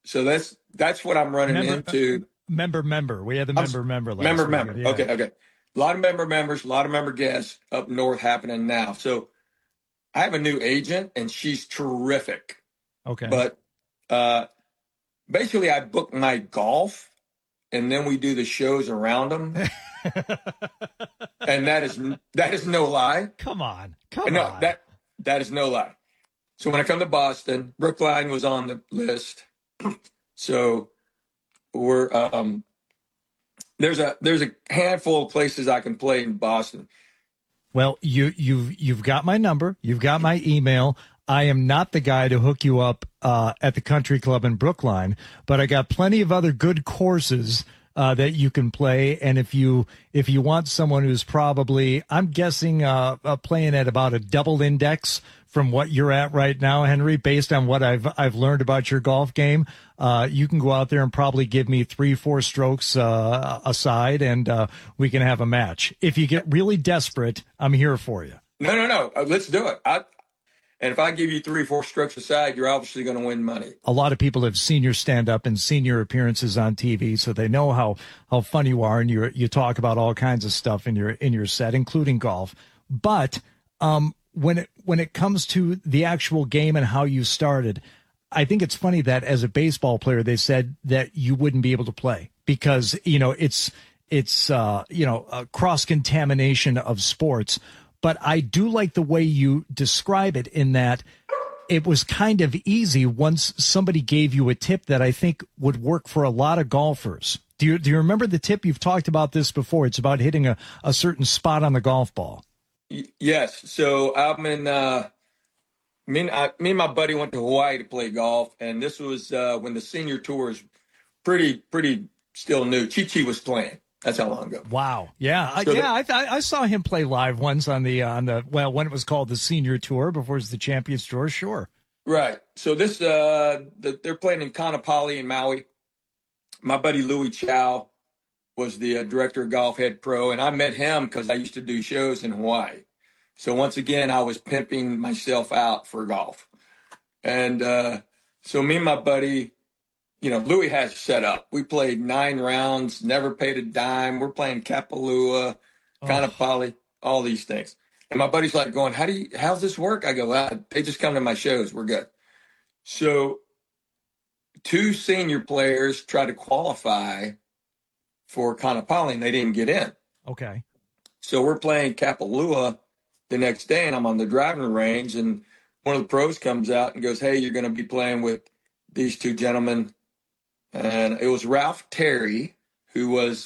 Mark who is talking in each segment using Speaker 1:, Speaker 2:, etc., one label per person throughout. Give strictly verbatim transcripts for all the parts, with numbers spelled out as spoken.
Speaker 1: so that's that's what I'm running
Speaker 2: member,
Speaker 1: into.
Speaker 2: Member, member. We had the
Speaker 1: I'm,
Speaker 2: member, member last
Speaker 1: member,
Speaker 2: week.
Speaker 1: member.
Speaker 2: Yeah.
Speaker 1: Okay, okay. A lot of member members, a lot of member guests up north happening now. So I have a new agent, and she's terrific.
Speaker 2: Okay.
Speaker 1: But uh, basically, I book my golf, and then we do the shows around them. And that is that is no lie.
Speaker 2: Come on, come
Speaker 1: no,
Speaker 2: on.
Speaker 1: that that is no lie. So when I come to Boston, Brookline was on the list. So we're um, there's a there's a handful of places I can play in Boston.
Speaker 2: Well, you you've you've got my number, you've got my email. I am not the guy to hook you up uh, at the country club in Brookline, but I got plenty of other good courses uh, that you can play. And if you if you want someone who's probably, I'm guessing, uh, uh, playing at about a double index from what you're at right now, Henry, based on what I've I've learned about your golf game, uh, you can go out there and probably give me three, four strokes uh, aside, and uh, we can have a match. If you get really desperate, I'm here for you.
Speaker 1: No, no, no. Uh, let's do it. I, and if I give you three, four strokes aside, you're obviously going to win money.
Speaker 2: A lot of people have seen your stand-up and seen your appearances on T V, so they know how how fun you are, and you you talk about all kinds of stuff in your in your set, including golf. But um. When it when it comes to the actual game and how you started, I think it's funny that as a baseball player, they said that you wouldn't be able to play because, you know, it's it's, uh, you know, a cross-contamination of sports. But I do like the way you describe it in that it was kind of easy once somebody gave you a tip that I think would work for a lot of golfers. Do you, do you remember the tip? You've talked about this before. It's about hitting a, a certain spot on the golf ball.
Speaker 1: Yes. So I'm in, uh, me, and I, me and my buddy went to Hawaii to play golf. And this was uh, when the senior tour is pretty, pretty still new. Chi Chi was playing. That's how long ago.
Speaker 2: Wow. Yeah.
Speaker 1: So
Speaker 2: yeah.
Speaker 1: the,
Speaker 2: I, I saw him play live once on the, on the, well, when it was called the senior tour before it was the Champions Tour. Sure.
Speaker 1: Right. So this, uh, the, they're playing in Kaanapali in Maui. My buddy Louis Chow was the uh, director of golf, head pro, and I met him because I used to do shows in Hawaii. So once again, I was pimping myself out for golf. And uh, so me and my buddy, you know, Louis has it set up. We played nine rounds, never paid a dime. We're playing Kapalua, oh. Kaanapali, all these things. And my buddy's like going, how do you, how's this work? I go, well, they just come to my shows. We're good. So two senior players tried to qualify for Kaanapali, and they didn't get in.
Speaker 2: Okay.
Speaker 1: So we're playing Kapalua the next day, and I'm on the driving range, and one of the pros comes out and goes, hey, you're going to be playing with these two gentlemen. And it was Ralph Terry, who was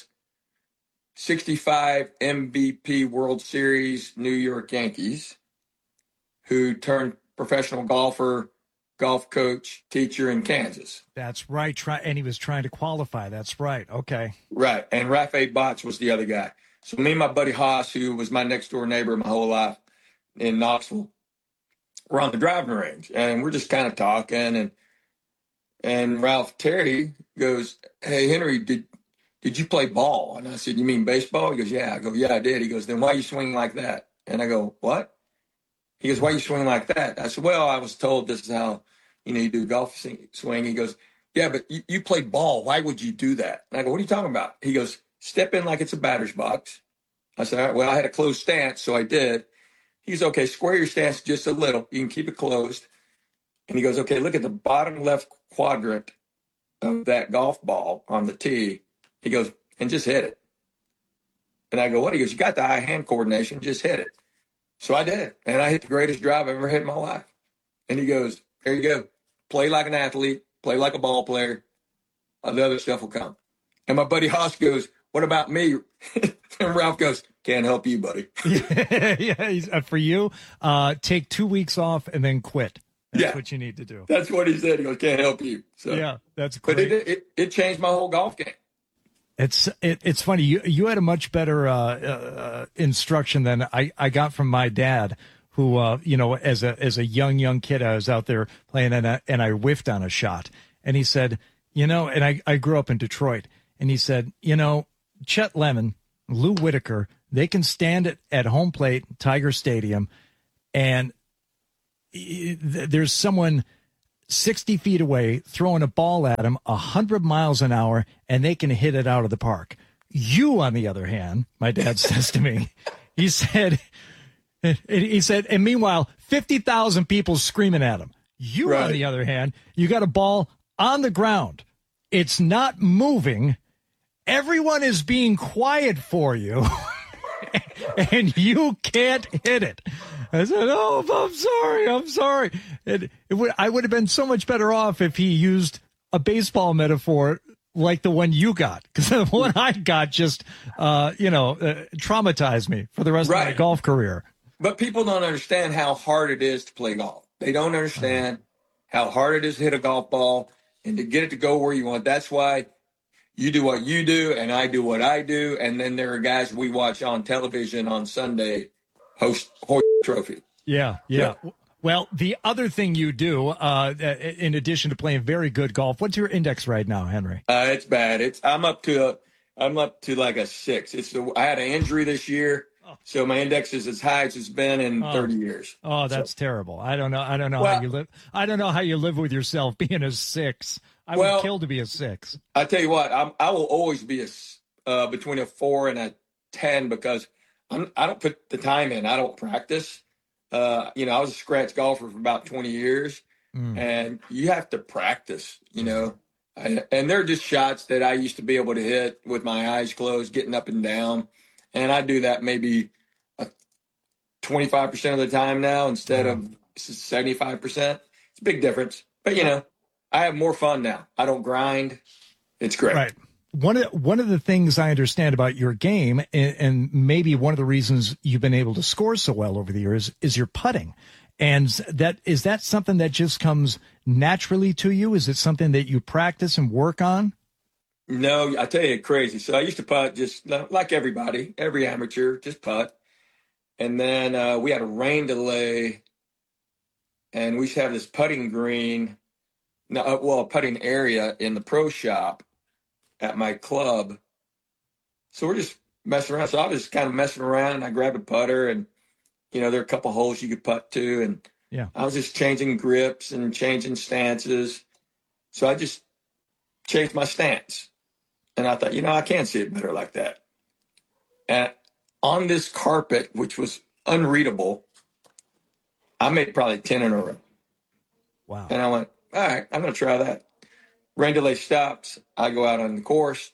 Speaker 1: sixty-five M V P World Series New York Yankees, who turned professional golfer, golf coach, teacher in Kansas.
Speaker 2: That's right. Try, and he was trying to qualify. That's right. Okay.
Speaker 1: Right. And Rafe Botts was the other guy. So me and my buddy Haas, who was my next door neighbor my whole life in Knoxville, we're on the driving range, and we're just kind of talking. And and Ralph Terry goes, hey, Henry, did did you play ball? And I said, you mean baseball? He goes, yeah. I go, yeah, I did. He goes, then why you swing like that? And I go, what? He goes, why you swing like that? I said, well, I was told this is how, you know, you do golf swing. He goes, yeah, but you, you played ball. Why would you do that? And I go, what are you talking about? He goes, step in like it's a batter's box. I said, all right, well, I had a closed stance, so I did. He's okay, square your stance just a little. You can keep it closed. And he goes, okay, look at the bottom left quadrant of that golf ball on the tee. He goes, and just hit it. And I go, what? He goes, you got the eye-hand coordination, just hit it. So I did. And I hit the greatest drive I've ever hit in my life. And he goes, there you go. Play like an athlete. Play like a ball player. The other stuff will come. And my buddy Haas goes, what about me? And Ralph goes, can't help you, buddy.
Speaker 2: yeah, he's, uh, for you, uh, take two weeks off and then quit. That's yeah. what you need to do.
Speaker 1: That's what he said. He goes, can't help you. So,
Speaker 2: yeah, that's great.
Speaker 1: But it, it, it changed my whole golf game.
Speaker 2: It's it, it's funny. You you had a much better uh, uh, instruction than I, I got from my dad, who uh, you know, as a as a young young kid, I was out there playing and I, and I whiffed on a shot, and he said, you know, and I, I grew up in Detroit, and he said, you know, Chet Lemon, Lou Whitaker, they can stand at, at home plate, Tiger Stadium, and there's someone sixty feet away, throwing a ball at them one hundred miles an hour, and they can hit it out of the park. You, on the other hand, my dad says to me, he said, he said, and meanwhile, fifty thousand people screaming at him. You, right. on the other hand, you got a ball on the ground. It's not moving. Everyone is being quiet for you, and you can't hit it. I said, oh, I'm sorry, I'm sorry. It, it would, I would have been so much better off if he used a baseball metaphor like the one you got, because the one I got just, uh, you know, uh, traumatized me for the rest right. of my golf career.
Speaker 1: But people don't understand how hard it is to play golf. They don't understand how hard it is to hit a golf ball and to get it to go where you want. That's why you do what you do and I do what I do. And then there are guys we watch on television on Sunday host Hoyt Trophy.
Speaker 2: Yeah, yeah. yeah. Well, the other thing you do, uh, in addition to playing very good golf, what's your index right now, Henry?
Speaker 1: Uh, it's bad. It's I'm up to a, I'm up to like a six. It's the, I had an injury this year. So my index is as high as it's been in
Speaker 2: oh.
Speaker 1: thirty years.
Speaker 2: Oh, that's so. terrible. I don't know. I don't know
Speaker 1: well,
Speaker 2: how you live. I don't know how you live with yourself being a six. I
Speaker 1: well,
Speaker 2: would kill to be a six.
Speaker 1: I tell you what, I'm, I will always be a, uh, between a four and a ten because I'm, I don't put the time in. I don't practice. Uh, you know, I was a scratch golfer for about twenty years, mm. and you have to practice, you know. I, and they're just shots that I used to be able to hit with my eyes closed, getting up and down. And I do that maybe twenty-five percent of the time now instead of seventy-five percent. It's a big difference. But, you know, I have more fun now. I don't grind. It's great.
Speaker 2: Right. One of, one of the things I understand about your game, and, and maybe one of the reasons you've been able to score so well over the years, is your putting. And that is that something that just comes naturally to you? Is it something that you practice and work on?
Speaker 1: No, I tell you, crazy. So I used to putt just like everybody, every amateur, just putt. And then uh, we had a rain delay, and we used to have this putting green, no, well, a putting area in the pro shop at my club. So we're just messing around. So I was just kind of messing around. I grabbed a putter, and, you know, there are a couple holes you could putt to. And
Speaker 2: yeah,
Speaker 1: I was just changing grips and changing stances. So I just changed my stance. And I thought, you know, I can't see it better like that. And on this carpet, which was unreadable, I made probably ten in a row.
Speaker 2: Wow.
Speaker 1: And I went, all right, I'm going to try that. Rain delay stops. I go out on the course.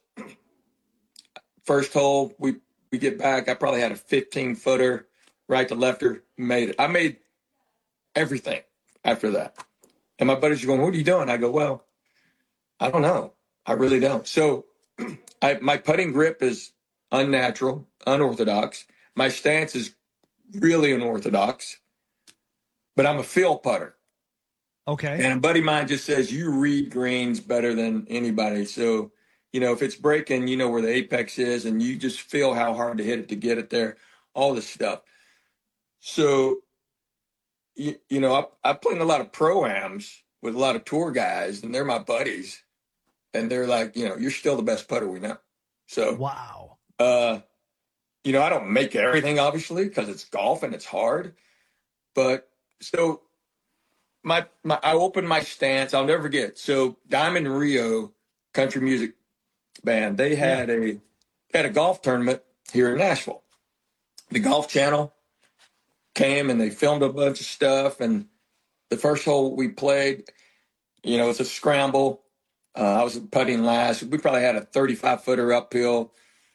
Speaker 1: First hole, we, we get back. I probably had a fifteen-footer, right to lefter, made it. I made everything after that. And my buddies are going, what are you doing? I go, well, I don't know. I really don't. So I, my putting grip is unnatural, unorthodox. My stance is really unorthodox, but I'm a field putter.
Speaker 2: Okay.
Speaker 1: And a buddy of mine just says, you read greens better than anybody. So, you know, if it's breaking, you know where the apex is, and you just feel how hard to hit it to get it there, all this stuff. So, you, you know, I, I play in a lot of pro-ams with a lot of tour guys, and they're my buddies. And they're like, you know, you're still the best putter we know. So,
Speaker 2: wow.
Speaker 1: Uh, you know, I don't make everything, obviously, because it's golf and it's hard. But so my, my I opened my stance. I'll never forget. So Diamond Rio Country Music Band, they had yeah. a they had a golf tournament here in Nashville. The Golf Channel came and they filmed a bunch of stuff. And the first hole we played, you know, it's a scramble. Uh, I was putting last. We probably had a thirty-five footer uphill,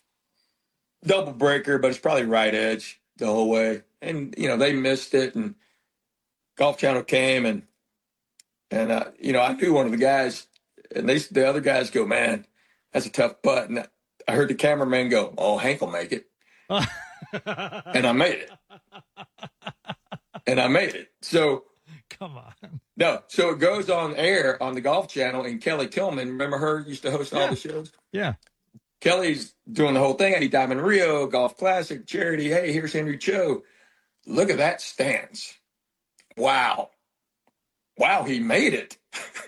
Speaker 1: double breaker, but it's probably right edge the whole way. And, you know, they missed it, and Golf Channel came, and, and uh, you know, I knew one of the guys, and they, the other guys go, man, that's a tough putt. And I heard the cameraman go, oh, Hank will make it. And I made it. And I made it. So,
Speaker 2: come on.
Speaker 1: No, so it goes on air on the Golf Channel, and Kelly Tillman, remember her, used to host
Speaker 2: yeah.
Speaker 1: all the shows?
Speaker 2: Yeah.
Speaker 1: Kelly's doing the whole thing. Eddie Diamond Rio, Golf Classic, Charity. Hey, here's Henry Cho. Look at that stance. Wow. Wow, he made it.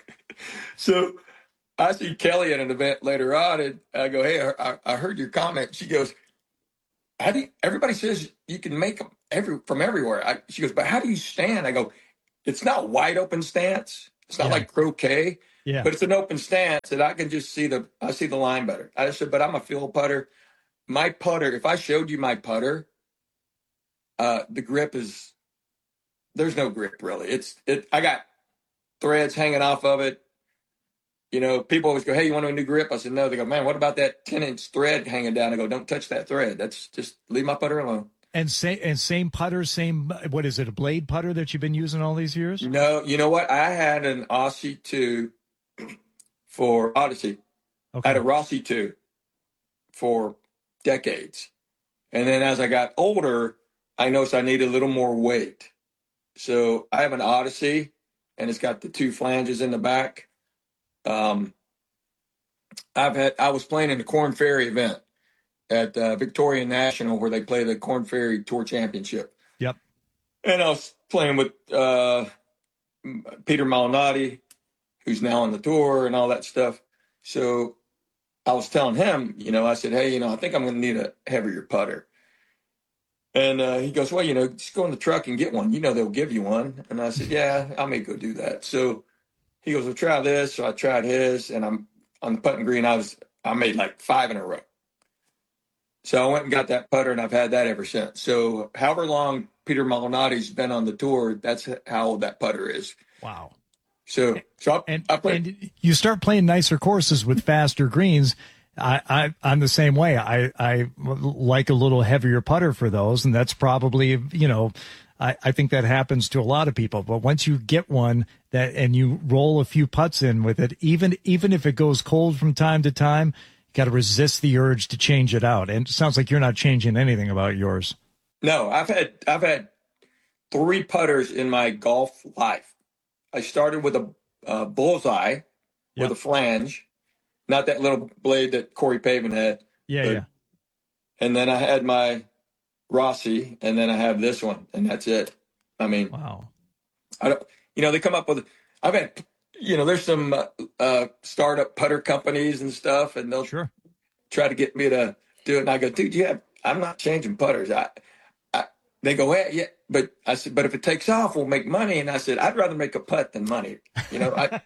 Speaker 1: So I see Kelly at an event later on, and I go, hey, I, I heard your comment. She goes, how do you, everybody says you can make them every, from everywhere. I, she goes, but how do you stand? I go, it's not wide open stance. It's not
Speaker 2: Yeah.
Speaker 1: like croquet,
Speaker 2: Yeah.
Speaker 1: but it's an open stance that I can just see the I see the line better. I said, but I'm a field putter. My putter, if I showed you my putter, uh, the grip is there's no grip really. It's it. I got threads hanging off of it. You know, people always go, "Hey, you want a new grip?" I said, "No." They go, "Man, what about that ten inch thread hanging down?" I go, "Don't touch that thread. That's just leave my putter alone."
Speaker 2: And same and same putter, same what is it? A blade putter that you've been using all these years?
Speaker 1: No, you know what? I had an Aussie two for Odyssey. I had
Speaker 2: Okay.
Speaker 1: a Rossi two for decades, and then as I got older, I noticed I needed a little more weight. So I have an Odyssey, and it's got the two flanges in the back. Um, I've had I was playing in the Corn Ferry event at uh, Victoria National where they play the Corn Ferry Tour Championship,
Speaker 2: Yep.
Speaker 1: and I was playing with uh, Peter Malnati, who's now on the tour and all that stuff. So I was telling him, you know, I said, hey, you know, I think I'm going to need a heavier putter. And uh, he goes, well, you know, just go in the truck and get one. You know, they'll give you one. And I said, yeah, I may go do that. So he goes, well, try this. So I tried his, and I'm on the putting green. I was, I made like five in a row. So I went and got that putter, and I've had that ever since. So however long Peter Malnati's been on the tour, that's how old that putter is.
Speaker 2: Wow.
Speaker 1: So, so I,
Speaker 2: And
Speaker 1: I play,
Speaker 2: and you start playing nicer courses with faster greens. I, I I'm the same way. I I like a little heavier putter for those, and that's probably, you know, I, I think that happens to a lot of people. But once you get one that and you roll a few putts in with it, even even if it goes cold from time to time, you got to resist the urge to change it out. And it sounds like you're not changing anything about yours.
Speaker 1: no, I've had I've had three putters in my golf life. I started with a uh, bullseye
Speaker 2: Yep.
Speaker 1: with a flange, not that little blade that Corey Pavin had.
Speaker 2: Yeah,
Speaker 1: but-
Speaker 2: yeah.
Speaker 1: And then I had my Rossi, and then I have this one, and that's it. I mean,
Speaker 2: Wow.
Speaker 1: I don't. You know, they come up with. I've had. You know, there's some uh, uh, startup putter companies and stuff, and they'll
Speaker 2: Sure.
Speaker 1: try to get me to do it. And I go, dude, yeah, I'm not changing putters. I, I, they go, yeah, yeah, but I said, but if it takes off, we'll make money. And I said, I'd rather make a putt than money. You know, I,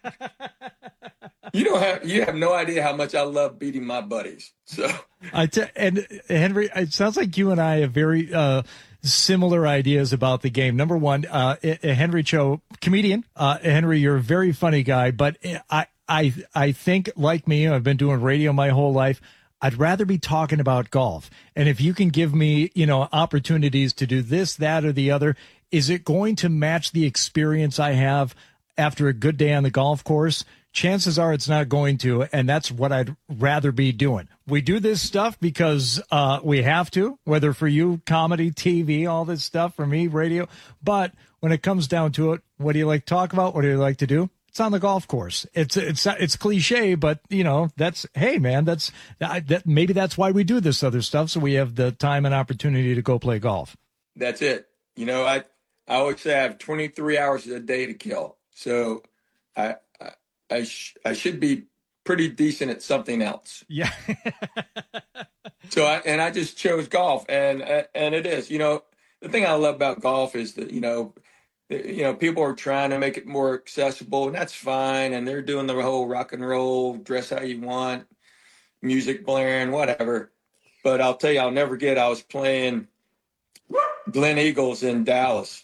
Speaker 1: you don't have, you have no idea how much I love beating my buddies. So
Speaker 2: I t- and Henry, it sounds like you and I have very uh, similar ideas about the game. Number one, uh, Henry Cho, comedian. Uh, Henry, you're a very funny guy, but I, I, I think like me, I've been doing radio my whole life. I'd rather be talking about golf. And if you can give me, you know, opportunities to do this, that, or the other, is it going to match the experience I have after a good day on the golf course? Chances are it's not going to, and that's what I'd rather be doing. We do this stuff because uh, we have to, whether for you, comedy, T V, all this stuff, for me, radio. But when it comes down to it, what do you like to talk about? What do you like to do? It's on the golf course. It's it's it's cliche, but you know that's hey man, that's that maybe that's why we do this other stuff, so we have the time and opportunity to go play golf.
Speaker 1: that's it. You know, I I always say I have twenty-three hours a day to kill. So I I I, sh- I should be pretty decent at something else.
Speaker 2: Yeah.
Speaker 1: So I and I just chose golf, and and it is. You know, the thing I love about golf is that you know. You know, people are trying to make it more accessible, and that's fine. And they're doing the whole rock and roll, dress how you want, music blaring, whatever. But I'll tell you, I'll never get. I was playing Glen Eagles in Dallas,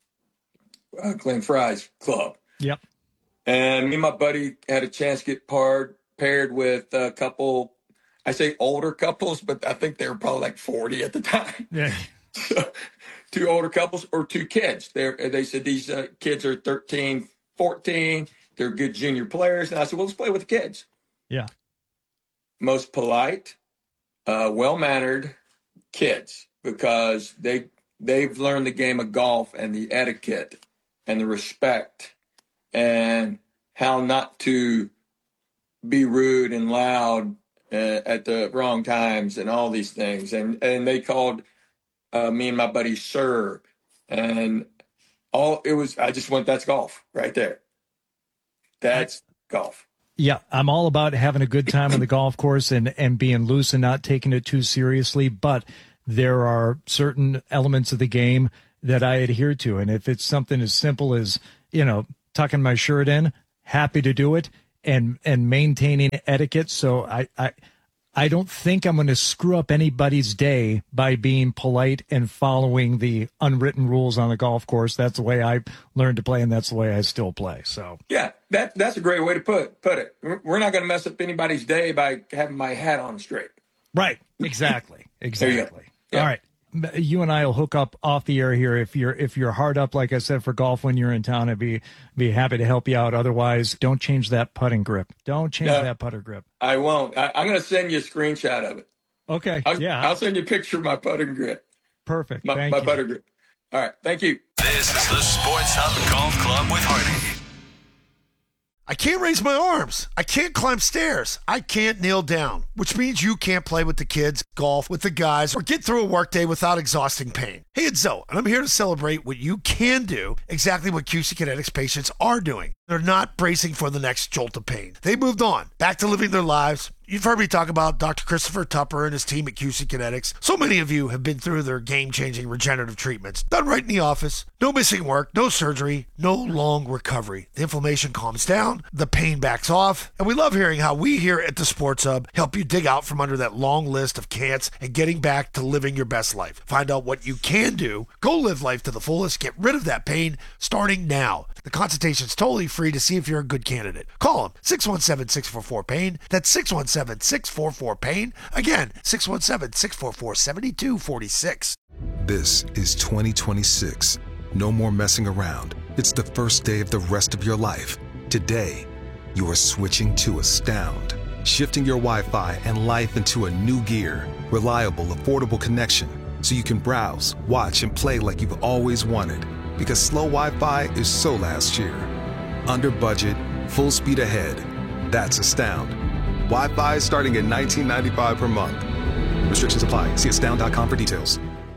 Speaker 1: uh, Glenn Fry's club,
Speaker 2: Yep.
Speaker 1: and me and my buddy had a chance to get paired paired with a couple. I say older couples, but I think they were probably like forty at the time.
Speaker 2: Yeah.
Speaker 1: So, two older couples or two kids. They they said these uh, kids are thirteen, fourteen. They're good junior players. And I said, well, let's play with the kids.
Speaker 2: Yeah.
Speaker 1: Most polite, uh, well-mannered kids because they, they've learned the game of golf and the etiquette and the respect and how not to be rude and loud uh, at the wrong times and all these things. And, and they called Uh, me and my buddy Sir, and all it was. I just went. That's golf right there. That's golf.
Speaker 2: Yeah, I'm all about having a good time on the golf course and, and being loose and not taking it too seriously. But there are certain elements of the game that I adhere to. And if it's something as simple as, you know, tucking my shirt in, happy to do it and and maintaining etiquette. So I I, I don't think I'm going to screw up anybody's day by being polite and following the unwritten rules on the golf course. That's the way I learned to play, and that's the way I still play. So
Speaker 1: yeah, that that's a great way to put put it. We're not going to mess up anybody's day by having my hat on straight.
Speaker 2: Right. Exactly. Exactly.
Speaker 1: There you go. Yeah.
Speaker 2: All right. You and I will hook up off the air here. If you're if you're hard up, like I said, for golf when you're in town, I'd be be happy to help you out. Otherwise, don't change that putting grip. Don't change
Speaker 1: No,
Speaker 2: that putter grip.
Speaker 1: I won't. I, I'm going to send you a screenshot of it.
Speaker 2: Okay.
Speaker 1: I'll,
Speaker 2: yeah.
Speaker 1: I'll send you a picture of my putting grip.
Speaker 2: Perfect.
Speaker 1: My,
Speaker 2: Thank
Speaker 1: my
Speaker 2: you.
Speaker 1: putter grip. All right. Thank you.
Speaker 3: This is the Sports Hub Golf Club with Hardy.
Speaker 4: I can't raise my arms. I can't climb stairs. I can't kneel down, which means you can't play with the kids, golf with the guys, or get through a workday without exhausting pain. Hey, it's Zoe, and I'm here to celebrate what you can do, exactly what Q C Kinetics patients are doing. They're not bracing for the next jolt of pain. They moved on, back to living their lives. You've heard me talk about Doctor Christopher Tupper and his team at Q C Kinetics. So many of you have been through their game-changing regenerative treatments. Done right in the office. No missing work, no surgery, no long recovery. The inflammation calms down, the pain backs off, and we love hearing how we here at the Sports Hub help you dig out from under that long list of can'ts and getting back to living your best life. Find out what you can do. Go live life to the fullest. Get rid of that pain starting now. The consultation's totally free to see if you're a good candidate. Call them, six one seven, six four four, pain. That's six one seven, six four four, pain. Again, six one seven, six four four, seven two four six.
Speaker 5: This is twenty twenty-six. No more messing around. It's the first day of the rest of your life. Today, you are switching to Astound. Shifting your Wi-Fi and life into a new gear. Reliable, affordable connection. So you can browse, watch, and play like you've always wanted. Because slow Wi-Fi is so last year. Under budget, full speed ahead. That's Astound. Wi-Fi starting at nineteen ninety-five per month. Restrictions apply. See astound dot com for details.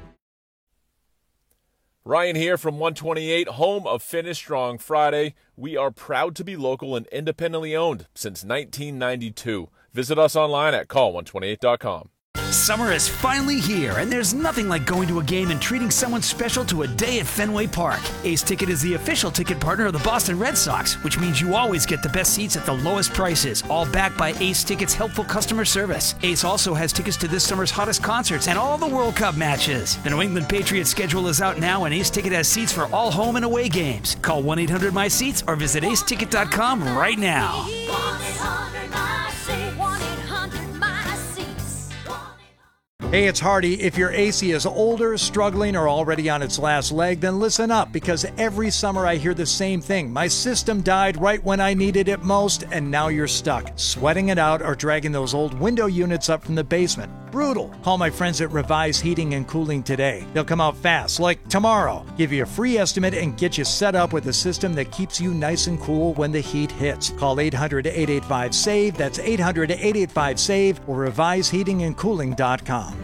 Speaker 6: Ryan here from one twenty-eight, home of Finish Strong Friday. We are proud to be local and independently owned since nineteen ninety-two. Visit us online at call one twenty-eight dot com.
Speaker 7: Summer is finally here, and there's nothing like going to a game and treating someone special to a day at Fenway Park. Ace Ticket is the official ticket partner of the Boston Red Sox, which means you always get the best seats at the lowest prices, all backed by Ace Ticket's helpful customer service. Ace also has tickets to this summer's hottest concerts and all the World Cup matches. The New England Patriots schedule is out now, and Ace Ticket has seats for all home and away games. Call one eight hundred my seats or visit ace ticket dot com right now.
Speaker 2: Hey, it's Hardy. If your A C is older, struggling, or already on its last leg, then listen up, because every summer I hear the same thing. My system died right when I needed it most, and now you're stuck, sweating it out or dragging those old window units up from the basement. Brutal. Call my friends at Revise Heating and Cooling today. They'll come out fast, like tomorrow. Give you a free estimate and get you set up with a system that keeps you nice and cool when the heat hits. Call eight hundred, eight eight five, SAVE. That's eight hundred, eight eight five, SAVE or revise heating and cooling dot com.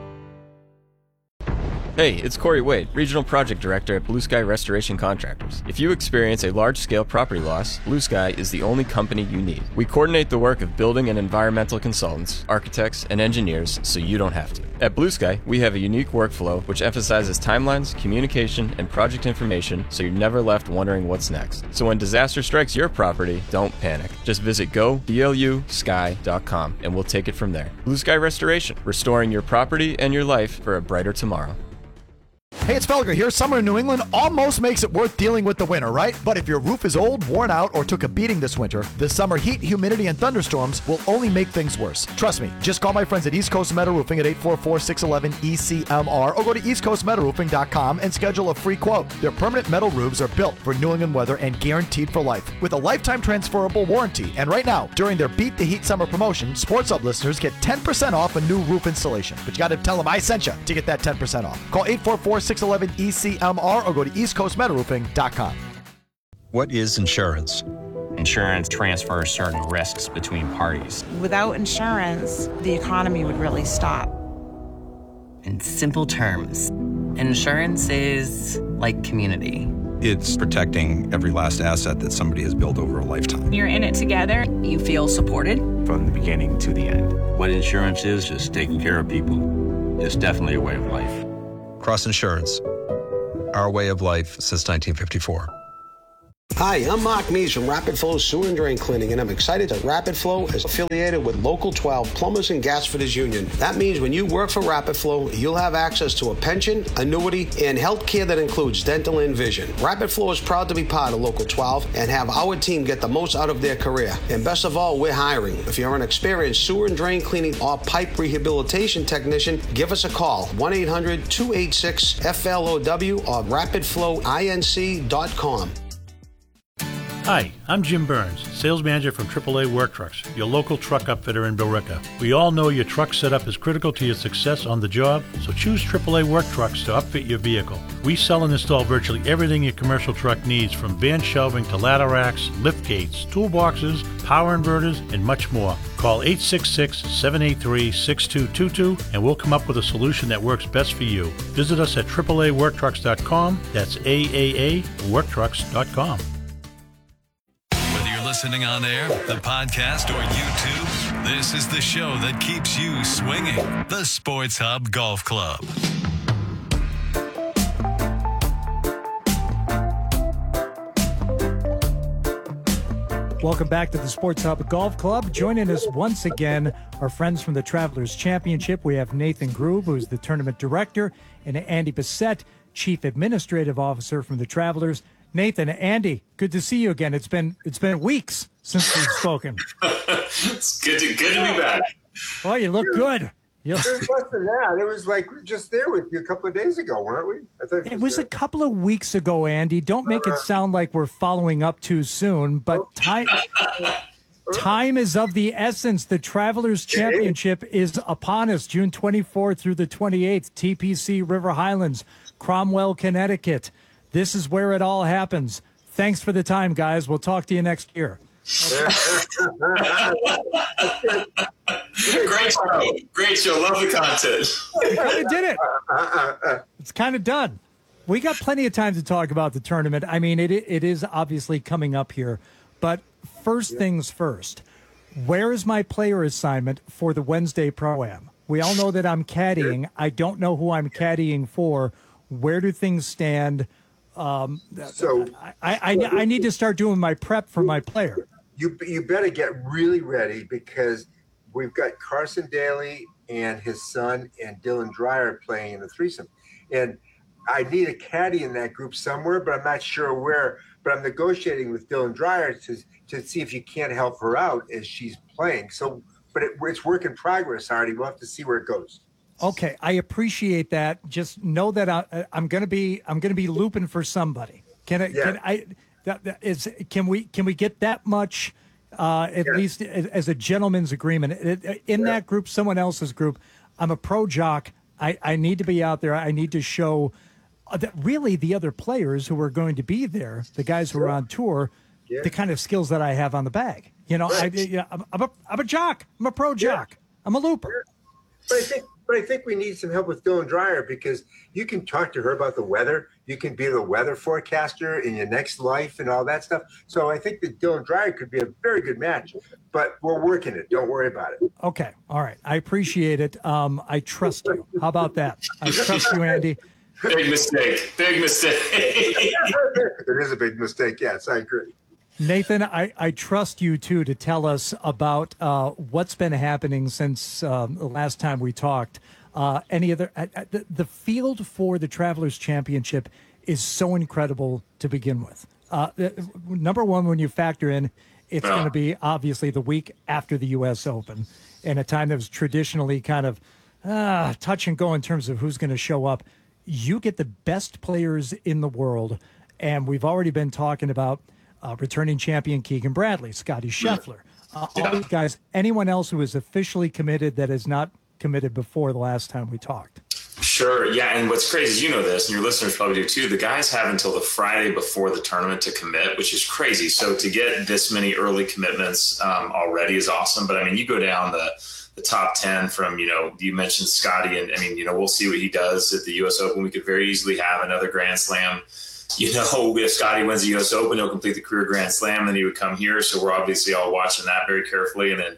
Speaker 8: Hey, it's Corey Wade, Regional Project Director at Blue Sky Restoration Contractors. If you experience a large-scale property loss, Blue Sky is the only company you need. We coordinate the work of building and environmental consultants, architects, and engineers so you don't have to. At Blue Sky, we have a unique workflow which emphasizes timelines, communication, and project information so you're never left wondering what's next. So when disaster strikes your property, don't panic. Just visit go blu sky dot com and we'll take it from there. Blue Sky Restoration, restoring your property and your life for a brighter tomorrow.
Speaker 9: Hey, it's Felger here. Summer in New England almost makes it worth dealing with the winter, right? But if your roof is old, worn out, or took a beating this winter, the summer heat, humidity, and thunderstorms will only make things worse. Trust me. Just call my friends at East Coast Metal Roofing at eight four four, six one one, E C M R or go to east coast metal roofing dot com and schedule a free quote. Their permanent metal roofs are built for New England weather and guaranteed for life with a lifetime transferable warranty. And right now, during their Beat the Heat summer promotion, Sports Hub listeners get ten percent off a new roof installation. But you got to tell them I sent you to get that ten percent off. Call eight four four, six one one, E C M R or go to east coast metal roofing dot com.
Speaker 10: What is insurance?
Speaker 11: Insurance transfers certain risks between parties.
Speaker 12: Without insurance, the economy would really stop.
Speaker 13: In simple terms, insurance is like community.
Speaker 10: It's protecting every last asset that somebody has built over a lifetime.
Speaker 14: You're in it together.
Speaker 13: You feel supported.
Speaker 11: From the beginning to the end.
Speaker 15: What insurance is, just taking care of people. It's definitely a way of life.
Speaker 10: Cross Insurance. Our way of life since nineteen fifty-four.
Speaker 14: Hi, I'm Mark Mees from Rapid Flow Sewer and Drain Cleaning, and I'm excited that Rapid Flow is affiliated with Local twelve Plumbers and Gas Fitters Union. That means when you work for Rapid Flow, you'll have access to a pension, annuity, and health care that includes dental and vision. Rapid Flow is proud to be part of Local twelve and have our team get the most out of their career. And best of all, we're hiring. If you're an experienced sewer and drain cleaning or pipe rehabilitation technician, give us a call, one eight hundred two eight six F L O W or rapid flow inc dot com.
Speaker 16: Hi, I'm Jim Burns, sales manager from triple A Work Trucks, your local truck upfitter in Billerica. We all know your truck setup is critical to your success on the job, so choose triple A Work Trucks to upfit your vehicle. We sell and install virtually everything your commercial truck needs, from van shelving to ladder racks, lift gates, toolboxes, power inverters, and much more. Call eight six six, seven eight three, six two two two and we'll come up with a solution that works best for you. Visit us at triple A work trucks dot com. That's A A A work trucks dot com.
Speaker 3: Listening on air, the podcast, or YouTube, this is the show that keeps you swinging. The Sports Hub Golf Club.
Speaker 2: Welcome back to the Sports Hub Golf Club. Joining us once again, our friends from the Travelers Championship. We have Nathan Grube, who's the tournament director, and Andy Bessette, Chief Administrative Officer from the Travelers. Nathan, Andy, good to see you again. It's been it's been weeks since we've spoken.
Speaker 17: It's good to good to be back.
Speaker 2: Oh, you look good. You
Speaker 18: It was less than that. It was like we were just there with you a couple of days ago, weren't we? I thought
Speaker 2: It was a couple of weeks ago, Andy. Don't make it sound like we're following up too soon, but time time is of the essence. The Travelers Championship is upon us, June twenty-fourth through the twenty-eighth, T P C River Highlands, Cromwell, Connecticut. This is where it all happens. Thanks for the time, guys. We'll talk to you next year.
Speaker 17: Great show. Great show. Love the content.
Speaker 2: We kind of did it. It's kind of done. We got plenty of time to talk about the tournament. I mean, it it is obviously coming up here. But first things first, where is my player assignment for the Wednesday Pro-Am? We all know that I'm caddying. I don't know who I'm caddying for. Where do things stand? Um,
Speaker 18: so
Speaker 2: I, I, I need to start doing my prep for my player.
Speaker 18: You you better get really ready because we've got Carson Daly and his son and Dylan Dreyer playing in the threesome. And I need a caddy in that group somewhere, but I'm not sure where. But I'm negotiating with Dylan Dreyer to, to see if you can't help her out as she's playing. So, but it, it's work in progress, Artie. We'll have to see where it goes.
Speaker 2: Okay, I appreciate that. Just know that I, I'm going to be I'm going to be looping for somebody. Can I?
Speaker 18: Yeah.
Speaker 2: Can I? That, that is. Can we? Can we get that much? Uh, at
Speaker 18: Yeah.
Speaker 2: least as a gentleman's agreement. In that group, someone else's group. I'm a pro jock. I, I need to be out there. I need to show that really the other players who are going to be there, the guys who are on tour,
Speaker 18: Yeah.
Speaker 2: the kind of skills that I have on the bag. You know,
Speaker 18: Right.
Speaker 2: I, you know I'm, I'm a I'm a jock. I'm a pro jock. I'm a looper.
Speaker 18: But I think, but I think we need some help with Dylan Dreyer because you can talk to her about the weather. You can be the weather forecaster in your next life and all that stuff. So I think that Dylan Dreyer could be a very good match. But we're working it. Don't worry about it.
Speaker 2: Okay. All right. I appreciate it. Um, I trust you. How about that? I trust you, Andy.
Speaker 17: Big mistake. Big mistake.
Speaker 18: It is a big mistake. Yes, I agree.
Speaker 2: Nathan, I, I trust you, too, to tell us about uh, what's been happening since um, the last time we talked. Uh, any other uh, uh, the, the field for the Travelers Championship is so incredible to begin with. Uh, uh, number one, when you factor in, it's
Speaker 17: Yeah.
Speaker 2: going to be obviously the week after the U S Open, and a time that was traditionally kind of uh, touch and go in terms of who's going to show up. You get the best players in the world, and we've already been talking about uh, returning champion Keegan Bradley, Scotty Scheffler, uh, all these guys. Anyone else who is officially committed that is not committed before the last time we talked?
Speaker 17: Sure. Yeah. And what's crazy is, you know this, and your listeners probably do too, the guys have until the Friday before the tournament to commit, which is crazy. So to get this many early commitments um, already is awesome. But I mean, you go down the, the top ten from, you know, you mentioned Scotty, and I mean, you know, we'll see what he does at the U S Open. We could very easily have another Grand Slam. You know, if Scotty wins the U S Open, he'll complete the career Grand Slam, then he would come here. So we're obviously all watching that very carefully. And then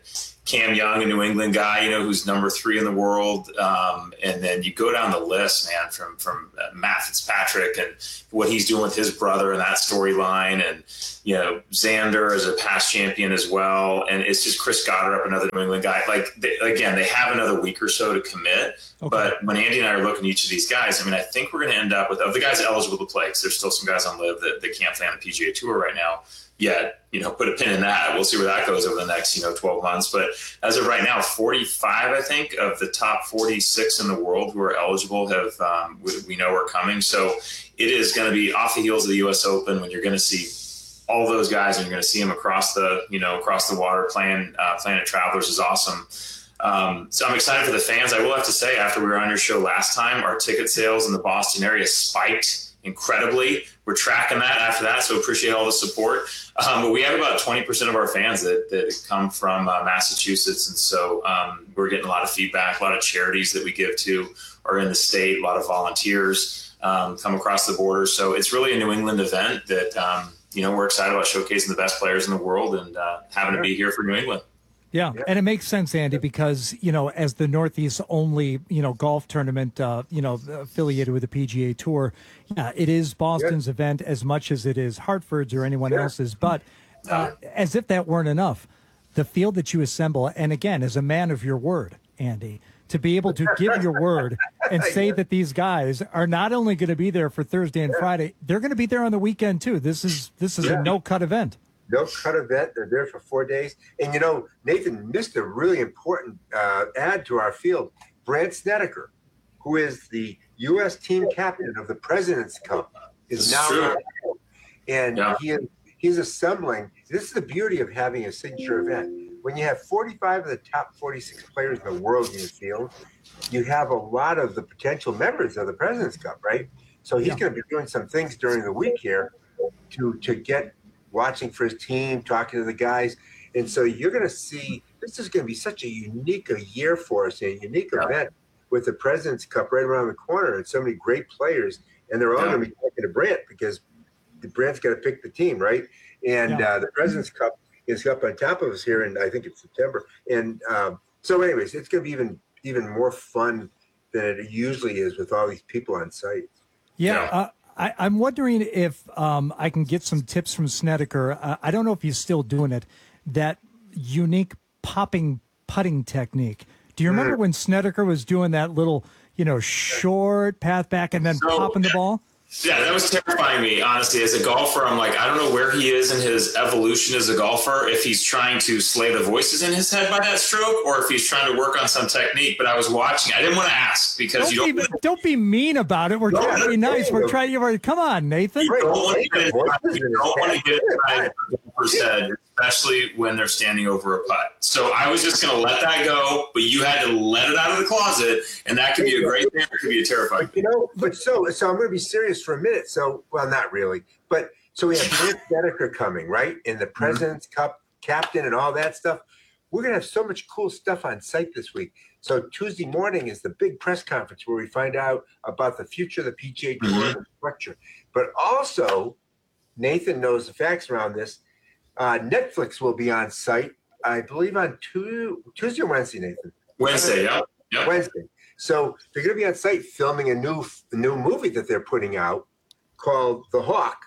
Speaker 17: Cam Young, a New England guy, you know, who's number three in the world. Um, and then you go down the list, man, from, from uh, Matt Fitzpatrick and what he's doing with his brother and that storyline. And, you know, Xander is a past champion as well. And it's just Chris Goddard, another New England guy. Like, they, again, they have another week or so to commit. Okay. But when Andy and I are looking at each of these guys, I mean, I think we're going to end up with, of the guys eligible to play, because there's still some guys on Live that, that can't play on the P G A Tour right now yet, you know, put a pin in that. We'll see where that goes over the next, you know, twelve months. But as of right now, forty-five, I think, of the top forty-six in the world who are eligible have, um, we, we know are coming. So it is going to be off the heels of the U S Open when you're going to see all those guys and you're going to see them across the, you know, across the water playing, uh, playing at Travelers is awesome. Um, so I'm excited for the fans. I will have to say, after we were on your show last time, our ticket sales in the Boston area spiked incredibly. We're tracking that after that, so appreciate all the support. Um, but we have about twenty percent of our fans that, that come from uh, Massachusetts, and so um, we're getting a lot of feedback. A lot of charities that we give to are in the state. A lot of volunteers um, come across the border. So it's really a New England event that um, you know we're excited about showcasing the best players in the world and uh, having to be here for New England.
Speaker 2: Yeah, and it makes sense, Andy, because, you know, as the Northeast only, you know, golf tournament, uh, you know, affiliated with the P G A Tour, yeah, it is Boston's yeah. event as much as it is Hartford's or anyone yeah. else's. But uh, as if that weren't enough, the field that you assemble, and again, as a man of your word, Andy, to be able to give your word and say yeah. that these guys are not only going to be there for Thursday and yeah. Friday, they're going to be there on the weekend too. This is this is yeah. a no-cut event.
Speaker 18: No cut event. They're there for four days. And, you know, Nathan missed a really important uh, add to our field. Brandt Snedeker, who is the U S team captain of the President's Cup, is now on the field. And yeah. he is, he's assembling. This is the beauty of having a signature event. When you have forty-five of the top forty-six players in the world in your field, you have a lot of the potential members of the President's Cup, right? So he's yeah. going to be doing some things during the week here to to get – watching for his team, talking to the guys. And so you're going to see, this is going to be such a unique a year for us, a unique yeah. event with the President's Cup right around the corner and so many great players. And they're all yeah. going to be talking to Brandt because the Brandt's got to pick the team, right? And yeah. uh, the President's Cup is up on top of us here in, I think it's September. And um, so anyways, it's going to be even, even more fun than it usually is with all these people on site.
Speaker 2: Yeah. yeah. Uh, I, I'm wondering if um, I can get some tips from Snedeker. Uh, I don't know if he's still doing it, that unique popping putting technique. Do you remember when Snedeker was doing that little, you know, short path back and then so, popping the ball?
Speaker 17: Yeah, that was terrifying me, honestly. As a golfer, I'm like, I don't know where he is in his evolution as a golfer, if he's trying to slay the voices in his head by that stroke or if he's trying to work on some technique. But I was watching. I didn't want to ask because
Speaker 2: don't
Speaker 17: you don't.
Speaker 2: Be, don't be mean about it. We're no, trying to be nice. We're trying to. Come on, Nathan.
Speaker 17: You don't want to get it, you don't want to get it right percent, especially when they're standing over a putt. So I was just going to let that go, but you had to let it out of the closet, and that could be a great thing or it could be a terrifying thing.
Speaker 18: You know, but so so I'm going to be serious for a minute. So, well, not really, but so we have Brandt Snedeker coming, right? And the President's mm-hmm. Cup captain and all that stuff. We're going to have so much cool stuff on site this week. So Tuesday morning is the big press conference where we find out about the future of the P G A Tour mm-hmm. structure. But also, Nathan knows the facts around this. Uh, Netflix will be on site, I believe, on two, Tuesday or Wednesday, Nathan?
Speaker 17: Wednesday, yeah. Yep.
Speaker 18: Wednesday. So they're going to be on site filming a new a new movie that they're putting out called The Hawk.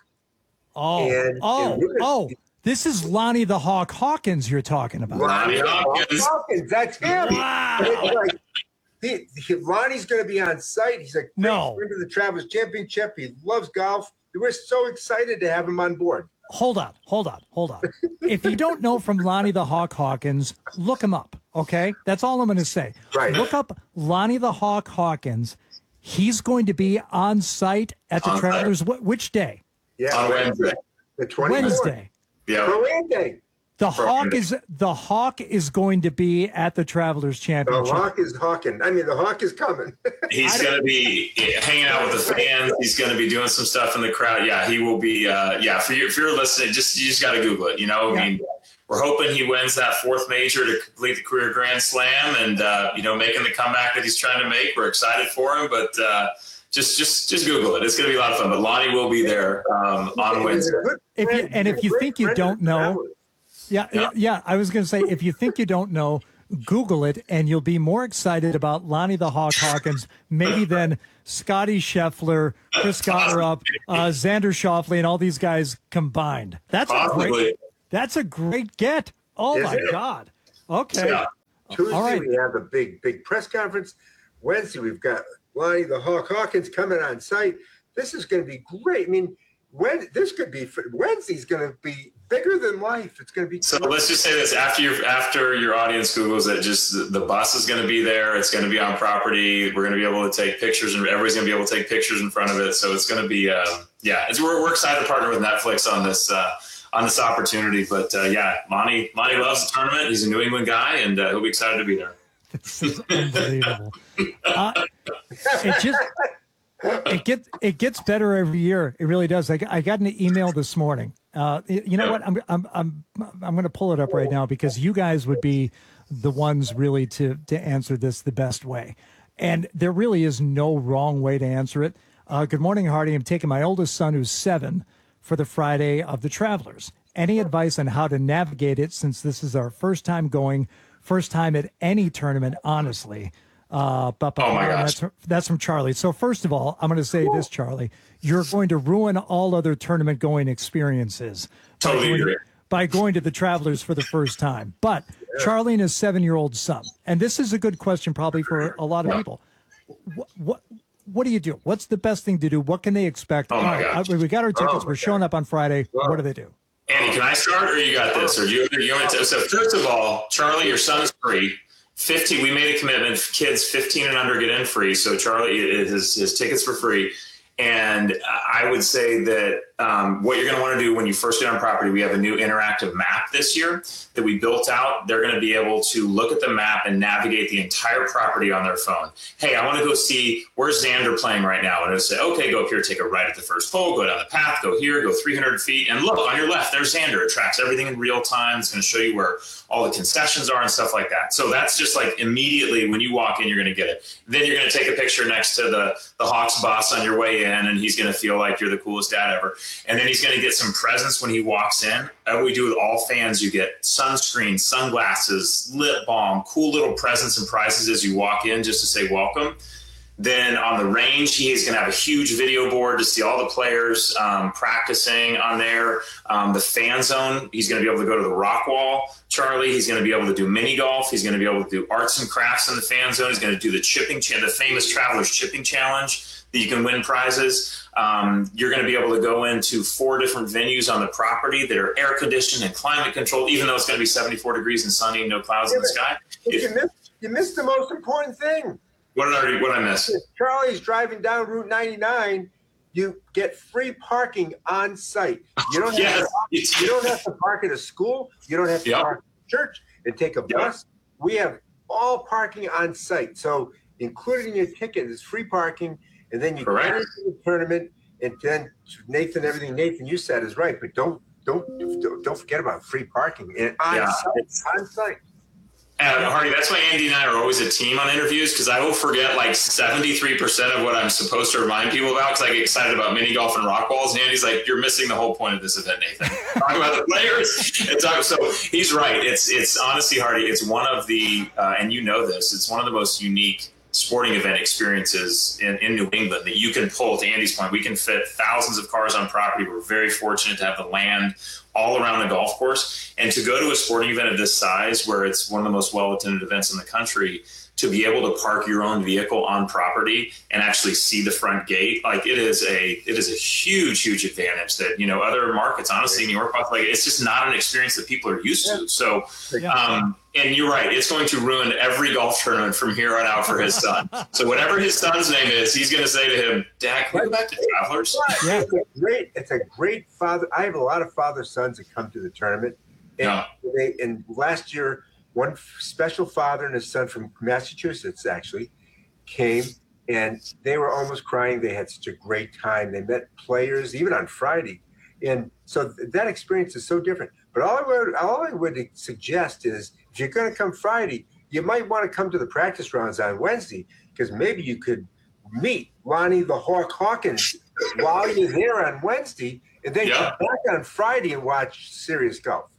Speaker 2: Oh,
Speaker 18: and,
Speaker 2: oh,
Speaker 18: and gonna,
Speaker 2: oh. This is Lonnie the Hawk Hawkins you're talking about.
Speaker 17: Lonnie Hawkins.
Speaker 18: Hawkins, that's him.
Speaker 2: Wow.
Speaker 18: Like, he, he, Lonnie's going to be on site. He's a
Speaker 2: no.
Speaker 18: friend of the Travelers Championship. He loves golf. We're so excited to have him on board.
Speaker 2: Hold on, hold on, hold on. If you don't know from Lonnie the Hawk Hawkins, look him up, okay? That's all I'm going to say.
Speaker 18: Right.
Speaker 2: Look up Lonnie the Hawk Hawkins. He's going to be on site at the on Travelers. Wh- which day?
Speaker 18: Yeah,
Speaker 17: on Wednesday.
Speaker 18: The twenty-fourth.
Speaker 2: Wednesday.
Speaker 17: Yeah.
Speaker 18: For Wednesday.
Speaker 2: The Hawk is the Hawk is going to be at the Travelers Championship.
Speaker 18: The Hawk is hawking. I mean, the Hawk is coming.
Speaker 17: He's going to be hanging out with the fans. He's going to be doing some stuff in the crowd. Yeah, he will be. Uh, yeah, for you, if you're listening, just you just got to Google it. You know,
Speaker 2: yeah.
Speaker 17: I mean, we're hoping he wins that fourth major to complete the career Grand Slam, and uh, you know, making the comeback that he's trying to make. We're excited for him, but. Uh, Just, just, just Google it. It's going to be a lot of fun. But Lonnie will be there um, on Wednesday.
Speaker 2: If you, and if you think you don't know, yeah, yeah, yeah. I was going to say, if you think you don't know, Google it, and you'll be more excited about Lonnie the Hawk Hawkins maybe than Scotty Scheffler, Chris Gotterup, uh, Xander Schauffele, and all these guys combined. That's
Speaker 17: Possibly.
Speaker 2: a great. That's a great get. Oh
Speaker 18: Is
Speaker 2: my
Speaker 18: it?
Speaker 2: God. Okay.
Speaker 18: Yeah. Tuesday
Speaker 2: All right.
Speaker 18: we have a big, big press conference. Wednesday we've got Lonnie the Hawk Hawkins coming on site. This is going to be great. I mean, when this could be Wednesday's going to be bigger than life. It's going to be.
Speaker 17: So let's just say this: after your after your audience Googles it, just the, the bus is going to be there. It's going to be on property. We're going to be able to take pictures, and everybody's going to be able to take pictures in front of it. So it's going to be, uh, yeah. It's, we're we're excited to partner with Netflix on this uh, on this opportunity. But uh, yeah, Lonnie Lonnie loves the tournament. He's a New England guy, and uh, he'll be excited to be there.
Speaker 2: This is unbelievable. Uh, it just it gets it gets better every year. It really does. I, I got an email this morning. Uh, you know what? I'm I'm I'm I'm going to pull it up right now because you guys would be the ones really to to answer this the best way, and there really is no wrong way to answer it. Uh, good morning, Hardy. I'm taking my oldest son, who's seven, for the Friday of the Travelers. Any advice on how to navigate it since this is our first time going? First time at any tournament, honestly. Uh, but, but
Speaker 17: oh my gosh.
Speaker 2: That's, that's from Charlie. So first of all, I'm going to say this, Charlie. You're going to ruin all other tournament going experiences
Speaker 17: Totally
Speaker 2: by going,
Speaker 17: agree.
Speaker 2: by going to the Travelers for the first time. But Charlie and his seven-year-old son, and this is a good question probably for a lot of people. What, what what do you do? What's the best thing to do? What can they expect?
Speaker 17: Oh my
Speaker 2: All right,
Speaker 17: gosh.
Speaker 2: I- we got our tickets.
Speaker 18: Oh my
Speaker 2: We're showing up on Friday.
Speaker 18: Wow.
Speaker 2: What do they do?
Speaker 17: Andy, can I start, or you got this, or do you? you want to, so first of all, Charlie, your son is free. fifty. We made a commitment. Kids fifteen and under get in free. So Charlie, his his tickets for free. And I would say that um, what you're going to want to do when you first get on property, we have a new interactive map this year that we built out. They're going to be able to look at the map and navigate the entire property on their phone. Hey, I want to go see where's Xander playing right now. And it'll say, okay, go up here, take a right at the first hole, go down the path, go here, go three hundred feet. And look, on your left, there's Xander. It tracks everything in real time. It's going to show you where all the concessions are and stuff like that. So that's just like immediately when you walk in, you're going to get it. Then you're going to take a picture next to the, the Hawks boss on your way in, and he's going to feel like you're the coolest dad ever. And then he's going to get some presents when he walks in. As we do with all fans, you get sunscreen, sunglasses, lip balm, cool little presents and prizes as you walk in just to say welcome. Then on the range, he's going to have a huge video board to see all the players um, practicing on there. Um, the fan zone, he's going to be able to go to the rock wall. Charlie, he's going to be able to do mini golf. He's going to be able to do arts and crafts in the fan zone. He's going to do the chipping, cha- the famous Travelers Chipping Challenge that you can win prizes. Um, you're going to be able to go into four different venues on the property that are air conditioned and climate controlled, even though it's going to be seventy-four degrees and sunny, no clouds
Speaker 18: Yeah,
Speaker 17: in the
Speaker 18: but-
Speaker 17: sky.
Speaker 18: but
Speaker 17: It-
Speaker 18: you missed you missed the most important thing.
Speaker 17: what did I what did I miss?
Speaker 18: If Charlie's driving down Route ninety-nine, you get free parking on site. You don't have
Speaker 17: Yes.
Speaker 18: to, you don't have to park at a school. You don't have to
Speaker 17: Yep.
Speaker 18: park at a church and take a bus. We have all parking on site. So included in your ticket is free parking, and then you
Speaker 17: Correct.
Speaker 18: get into the tournament. And then Nathan, everything Nathan you said is right, but don't don't don't, don't forget about free parking and on
Speaker 17: Yeah.
Speaker 18: site. On site.
Speaker 17: Uh, Hardy, that's why Andy and I are always a team on interviews, because I will forget like seventy-three percent of what I'm supposed to remind people about because I get excited about mini golf and rock walls. And Andy's like, you're missing the whole point of this event, Nathan. Talk about the players. And talk, so he's right. It's, it's honestly, Hardy, it's one of the, uh, and you know this, it's one of the most unique sporting event experiences in, in New England that you can pull. To Andy's point, we can fit thousands of cars on property. We're very fortunate to have the land all around the golf course, and to go to a sporting event of this size, where it's one of the most well-attended events in the country, to be able to park your own vehicle on property and actually see the front gate, like it is a it is a huge, huge advantage that, you know, other markets, honestly, New York, like it's just not an experience that people are used to. So, um, and you're right, it's going to ruin every golf tournament from here on out for his son. So whatever his son's name is, he's going to say to him, Dad, can we go back to Travelers?
Speaker 18: Yeah, it's a great. It's a great father. I have a lot of father sons that come to the tournament, and
Speaker 17: Yeah.
Speaker 18: they and last year, one special father and his son from Massachusetts actually came, and they were almost crying. They had such a great time. They met players even on Friday, and so th- that experience is so different. But all I would all I would suggest is, if you're going to come Friday, you might want to come to the practice rounds on Wednesday, because maybe you could meet Lonnie the Hawk Hawkins while you're there on Wednesday, and then
Speaker 17: Yeah.
Speaker 18: come back on Friday and watch serious golf.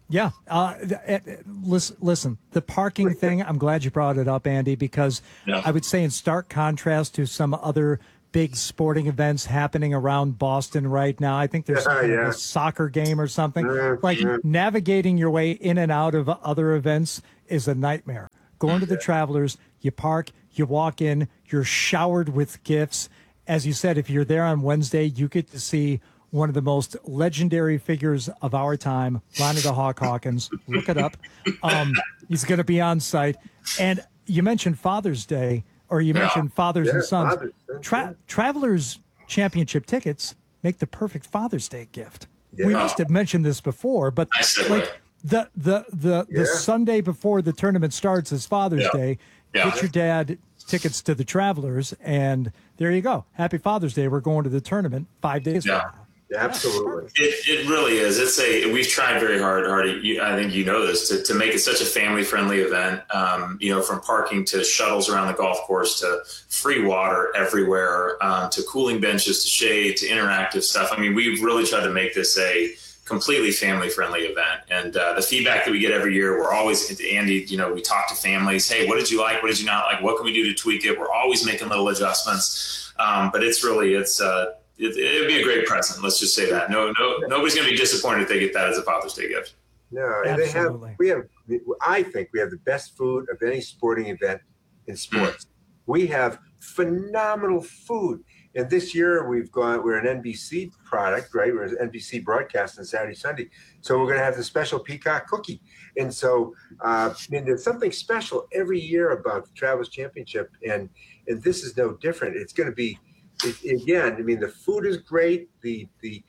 Speaker 2: Yeah. Uh, listen, listen, the parking thing, I'm glad you brought it up, Andy, because
Speaker 17: yeah.
Speaker 2: I would say in stark contrast to some other big sporting events happening around Boston right now, I think there's
Speaker 18: Yeah,
Speaker 2: some
Speaker 18: yeah.
Speaker 2: kind of a soccer game or something.
Speaker 18: Yeah,
Speaker 2: like
Speaker 18: yeah.
Speaker 2: navigating your way in and out of other events is a nightmare. Going to the Travelers, you park, you walk in, you're showered with gifts. As you said, if you're there on Wednesday, you get to see one of the most legendary figures of our time, Lonnie the Hawk Hawkins. Look it up. Um, he's going to be on site. And you mentioned Father's Day, or you
Speaker 18: Yeah.
Speaker 2: mentioned fathers
Speaker 18: Yeah,
Speaker 2: and sons.
Speaker 18: Father's Day,
Speaker 2: Tra- Travelers Championship tickets make the perfect Father's Day gift. We
Speaker 18: Yeah.
Speaker 2: must have mentioned this before, but like the the the,
Speaker 18: Yeah.
Speaker 2: the Sunday before the tournament starts is Father's
Speaker 17: Yeah.
Speaker 2: Day.
Speaker 17: Yeah.
Speaker 2: Get your dad tickets to the Travelers, and there you go. Happy Father's Day. We're going to the tournament five days
Speaker 17: Yeah.
Speaker 2: from now.
Speaker 18: Absolutely.
Speaker 17: It, it really is. It's a, we've tried very hard, Hardy. You, I think you know this, to, to make it such a family friendly event. Um, you know, from parking to shuttles around the golf course to free water everywhere, um, to cooling benches, to shade, to interactive stuff. I mean, we've really tried to make this a completely family friendly event. And uh, the feedback that we get every year, we're always, Andy, you know, we talk to families. Hey, what did you like? What did you not like? What can we do to tweak it? We're always making little adjustments. Um, but it's really, it's, uh, It, it'd be a great present. Let's just say that. No, no, nobody's going to be disappointed if they get that as a Father's Day gift.
Speaker 18: No, and they have. We have. I think we have the best food of any sporting event in sports. Mm. We have phenomenal food, and this year we've gone. We're an N B C product, right? We're an N B C broadcast on Saturday, Sunday. So we're going to have the special peacock cookie, and so uh, I mean, there's something special every year about the Travelers Championship, and and this is no different. It's going to be. It, again, I mean, the food is great. The the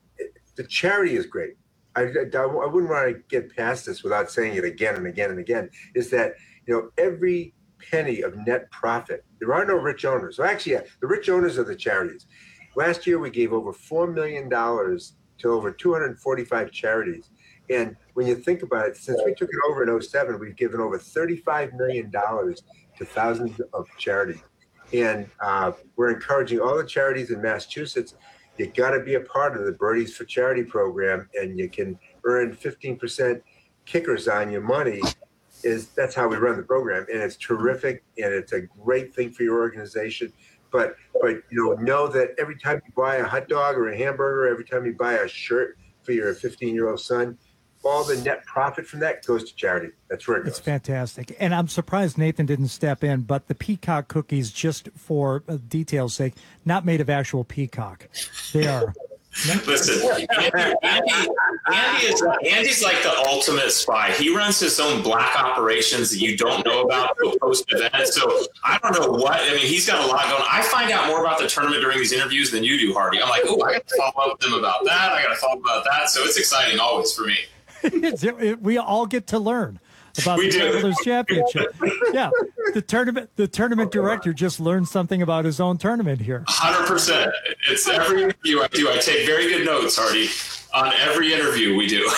Speaker 18: the charity is great. I, I, I wouldn't want to get past this without saying it again and again and again. Is that you know every penny of net profit. There are no rich owners. So actually, yeah, the rich owners are the charities. Last year, we gave over four million dollars to over two hundred forty-five charities. And when you think about it, since we took it over in oh seven, we've given over thirty-five million dollars to thousands of charities. And uh, we're encouraging all the charities in Massachusetts, you got to be a part of the Birdies for Charity program, and you can earn fifteen percent kickers on your money. Is That's how we run the program. And it's terrific, and it's a great thing for your organization. But, but you know, know that every time you buy a hot dog or a hamburger, every time you buy a shirt for your fifteen-year-old son, all the net profit from that goes to charity. That's where it goes.
Speaker 2: It's fantastic. And I'm surprised Nathan didn't step in, but the peacock cookies, just for uh, detail's sake, not made of actual peacock. They are.
Speaker 17: Listen, Andy, Andy, Andy is, Andy's like the ultimate spy. He runs his own black operations that you don't know about post-event. So I don't know what, I mean, he's got a lot going. I find out more about the tournament during these interviews than you do, Hardy. I'm like, oh, I got to follow up with them about that. I got to follow up about that. So it's exciting always for me.
Speaker 2: It's, it, we all get to learn about
Speaker 17: We
Speaker 2: the
Speaker 17: do.
Speaker 2: Travelers Championship. Yeah, the tournament the tournament director just learned something about his own tournament here.
Speaker 17: one hundred percent. It's every interview I do. I take very good notes, Hardy, on every interview we do.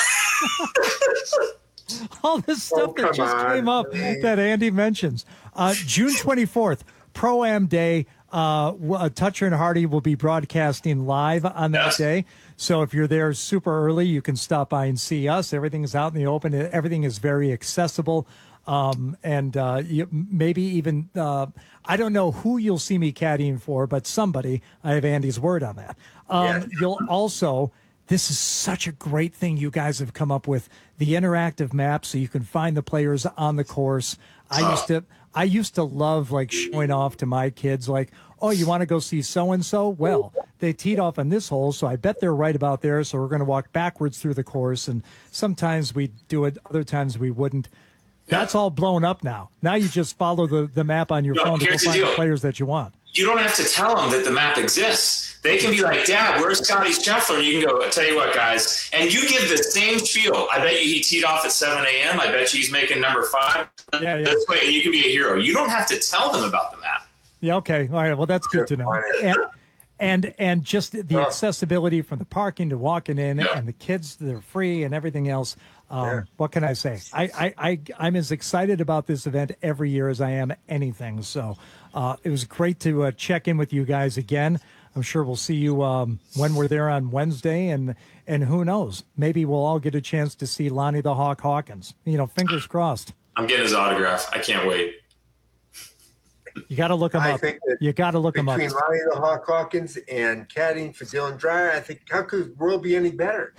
Speaker 2: All this stuff
Speaker 18: Oh,
Speaker 2: that
Speaker 18: come
Speaker 2: just
Speaker 18: on.
Speaker 2: came up that Andy mentions. Uh, June twenty-fourth, Pro-Am Day. Uh, w- uh, Toucher and Hardy will be broadcasting live on that
Speaker 17: Yes.
Speaker 2: day. So if you're there super early, you can stop by and see us. Everything is out in the open. Everything is very accessible. Um, and uh, you, maybe even, uh, I don't know who you'll see me caddying for, but somebody, I have Andy's word on that. Um,
Speaker 18: Yeah.
Speaker 2: You'll also, this is such a great thing you guys have come up with, the interactive map so you can find the players on the course. I used to, I used to love like showing off to my kids, like, oh, you want to go see so-and-so? Well, they teed off on this hole, so I bet they're right about there. So we're going to walk backwards through the course. And sometimes we do it, other times we wouldn't. That's all blown up now. Now you just follow the, the map on your
Speaker 17: No,
Speaker 2: phone to go
Speaker 17: here's the
Speaker 2: find the
Speaker 17: deal.
Speaker 2: players that you want.
Speaker 17: You don't have to tell them that the map exists. They can be like, Dad, where's Scotty Scheffler? And you can go, I tell you what, guys. And you give the same spiel. I bet you he teed off at seven a.m. I bet you he's making number five.
Speaker 2: Yeah, yeah.
Speaker 17: This way, and you can be a hero. You don't have to tell them about the map.
Speaker 2: Yeah, okay. All right. Well, that's good to know. And and, and just the accessibility from the parking to walking in,
Speaker 17: Yeah.
Speaker 2: and the kids, they're free and everything else. Um,
Speaker 18: Yeah.
Speaker 2: What can I say? I, I, I, I'm as excited about this event every year as I am anything. So uh, it was great to uh, check in with you guys again. I'm sure we'll see you um, when we're there on Wednesday, and and who knows, maybe we'll all get a chance to see Lonnie the Hawk Hawkins. You know, fingers crossed.
Speaker 17: I'm getting his autograph. I can't wait.
Speaker 2: You got to look him
Speaker 18: I
Speaker 2: up.
Speaker 18: think that
Speaker 2: You got to look him up.
Speaker 18: Between Lonnie the Hawk Hawkins and caddying for Dylan Dreyer, I think how could the world be any better?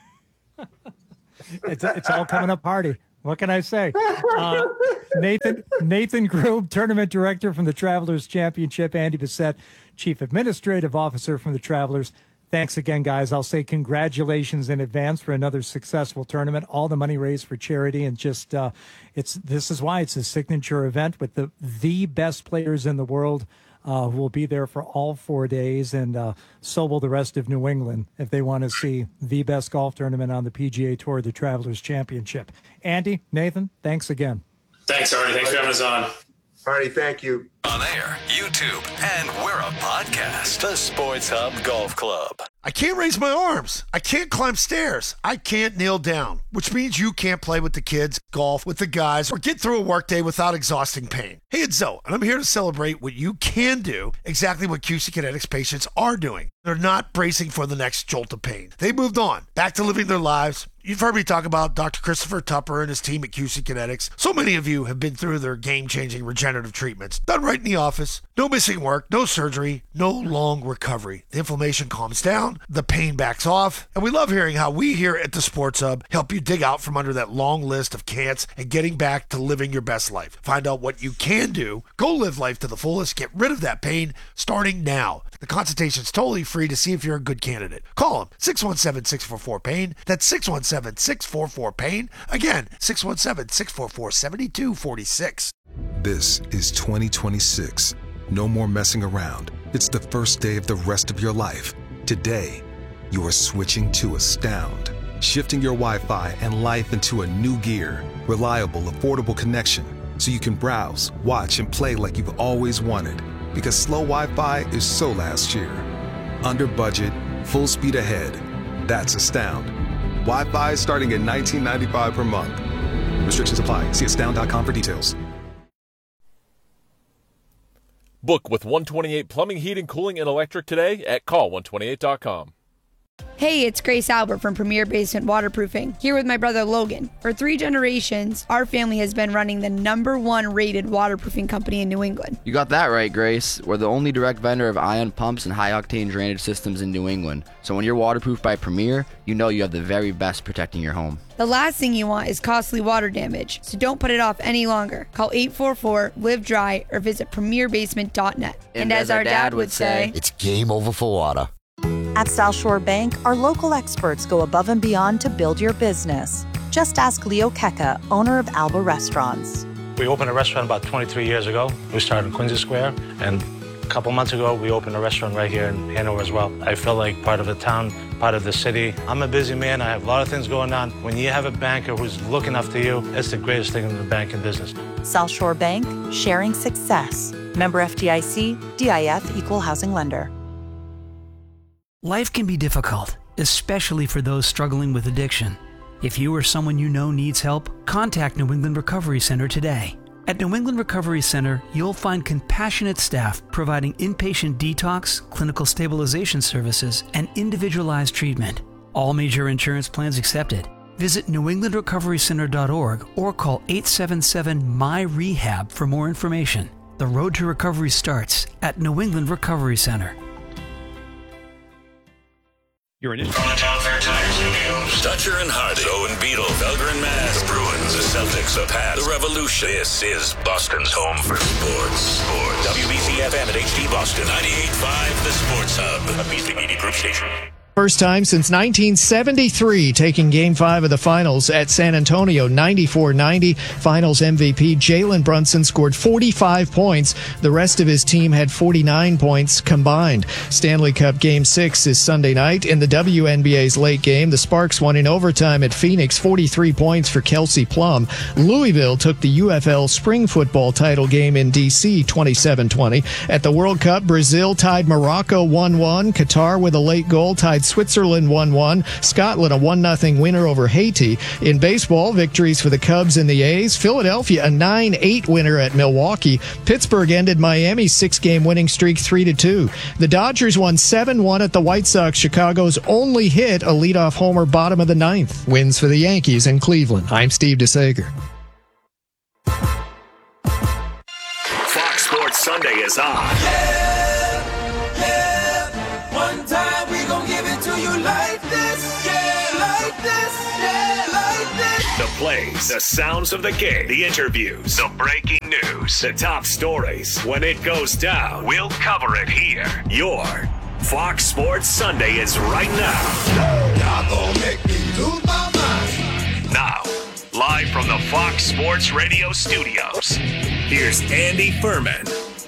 Speaker 2: It's it's all coming up party. What can I say? Uh, Nathan Nathan Grube, tournament director from the Travelers Championship. Andy Bessette, chief administrative officer from the Travelers. Thanks again, guys. I'll say congratulations in advance for another successful tournament. All the money raised for charity, and just uh, it's this is why it's a signature event with the the best players in the world. Uh, who will be there for all four days, and uh, so will the rest of New England if they want to see the best golf tournament on the P G A Tour, the Travelers Championship. Andy, Nathan, thanks again.
Speaker 17: Thanks, Artie. Thanks for having us on.
Speaker 18: Artie, thank you.
Speaker 3: On air, YouTube, and we're a podcast. The Sports Hub Golf Club.
Speaker 4: I can't raise my arms. I can't climb stairs. I can't kneel down, which means you can't play with the kids, golf with the guys, or get through a workday without exhausting pain. Hey, it's Zoe, and I'm here to celebrate what you can do, exactly what Q C Kinetics patients are doing. They're not bracing for the next jolt of pain. They moved on, back to living their lives. You've heard me talk about Doctor Christopher Tupper and his team at Q C Kinetics. So many of you have been through their game-changing regenerative treatments, done right in the office. No missing work, no surgery, no long recovery. The inflammation calms down, the pain backs off, and we love hearing how we here at the Sports Hub help you dig out from under that long list of can'ts and getting back to living your best life. Find out what you can do. Go live life to the fullest. Get rid of that pain starting now. The consultation's totally free to see if you're a good candidate. Call them, six one seven, six four four, pain. That's six one seven, six four four, pain. Again, six one seven, six four four, seven two four six.
Speaker 5: This is twenty twenty-six. No more messing around. It's the first day of the rest of your life. Today, you are switching to Astound. Shifting your Wi-Fi and life into a new gear. Reliable, affordable connection. So you can browse, watch, and play like you've always wanted. Because slow Wi-Fi is so last year. Under budget, full speed ahead. That's Astound. Wi-Fi starting at nineteen ninety-five per month. Restrictions apply. See astound dot com for details.
Speaker 6: Book with one twenty-eight Plumbing, Heating, Cooling, and Electric today at call one twenty-eight dot com.
Speaker 19: Hey, it's Grace Albert from Premier Basement Waterproofing, here with my brother Logan. For three generations, our family has been running the number one rated waterproofing company in New England.
Speaker 20: You got that right, Grace. We're the only direct vendor of ion pumps and high-octane drainage systems in New England. So when you're waterproofed by Premier, you know you have the very best protecting your home.
Speaker 19: The last thing you want is costly water damage, so don't put it off any longer. Call eight four four, live dry or visit premier basement dot net.
Speaker 20: And, and as, as our dad, dad would say,
Speaker 21: it's game over for water.
Speaker 22: At South Shore Bank, our local experts go above and beyond to build your business. Just ask Leo Keka, owner of Alba Restaurants.
Speaker 23: We opened a restaurant about twenty-three years ago. We started in Quincy Square, and a couple months ago, we opened a restaurant right here in Hanover as well. I feel like part of the town, part of the city. I'm a busy man. I have a lot of things going on. When you have a banker who's looking after you, it's the greatest thing in the banking business.
Speaker 22: South Shore Bank, sharing success. Member F D I C, D I F Equal Housing Lender.
Speaker 7: Life can be difficult, especially for those struggling with addiction. If you or someone you know needs help, contact New England Recovery Center today. At New England Recovery Center, you'll find compassionate staff providing inpatient detox, clinical stabilization services, and individualized treatment. All major insurance plans accepted. Visit new england recovery center dot org or call eight seven seven, M Y, R E H A B for more information. The road to recovery starts at New England Recovery Center.
Speaker 3: Your initial Dutcher and Hardy, Owen Beetle, Felger and Mass, the Bruins, the Celtics, the Pats, the Revolution. This is Boston's home for sports. Sports. W B C F M at H D Boston, ninety-eight point five, the Sports Hub, a Beasley Media Group station.
Speaker 24: First time since nineteen seventy-three, taking Game five of the Finals at San Antonio, ninety-four ninety. Finals M V P Jalen Brunson scored forty-five points. The rest of his team had forty-nine points combined. Stanley Cup Game six is Sunday night. In the W N B A's late game, the Sparks won in overtime at Phoenix, forty-three points for Kelsey Plum. Louisville took the U F L spring football title game in D C, twenty-seven twenty. At the World Cup, Brazil tied Morocco one one. Qatar, with a late goal, tied Switzerland one one. Scotland a one nothing winner over Haiti. In baseball, victories for the Cubs and the A's. Philadelphia a nine eight winner at Milwaukee. Pittsburgh ended Miami's six-game winning streak three to two. The Dodgers won seven one at the White Sox. Chicago's only hit a leadoff homer bottom of the ninth. Wins for the Yankees in Cleveland. I'm Steve DeSager.
Speaker 3: Fox Sports Sunday is on.
Speaker 1: Yeah, yeah. One time we gon' give it to you like this. Yeah, like this. Yeah, like this.
Speaker 3: The plays, the sounds of the game, the interviews, the breaking news, the top stories. When it goes down, we'll cover it here. Your Fox Sports Sunday is right now.
Speaker 1: Y'all gon' make me lose my mind.
Speaker 3: Now, live from the Fox Sports Radio studios, here's Andy Furman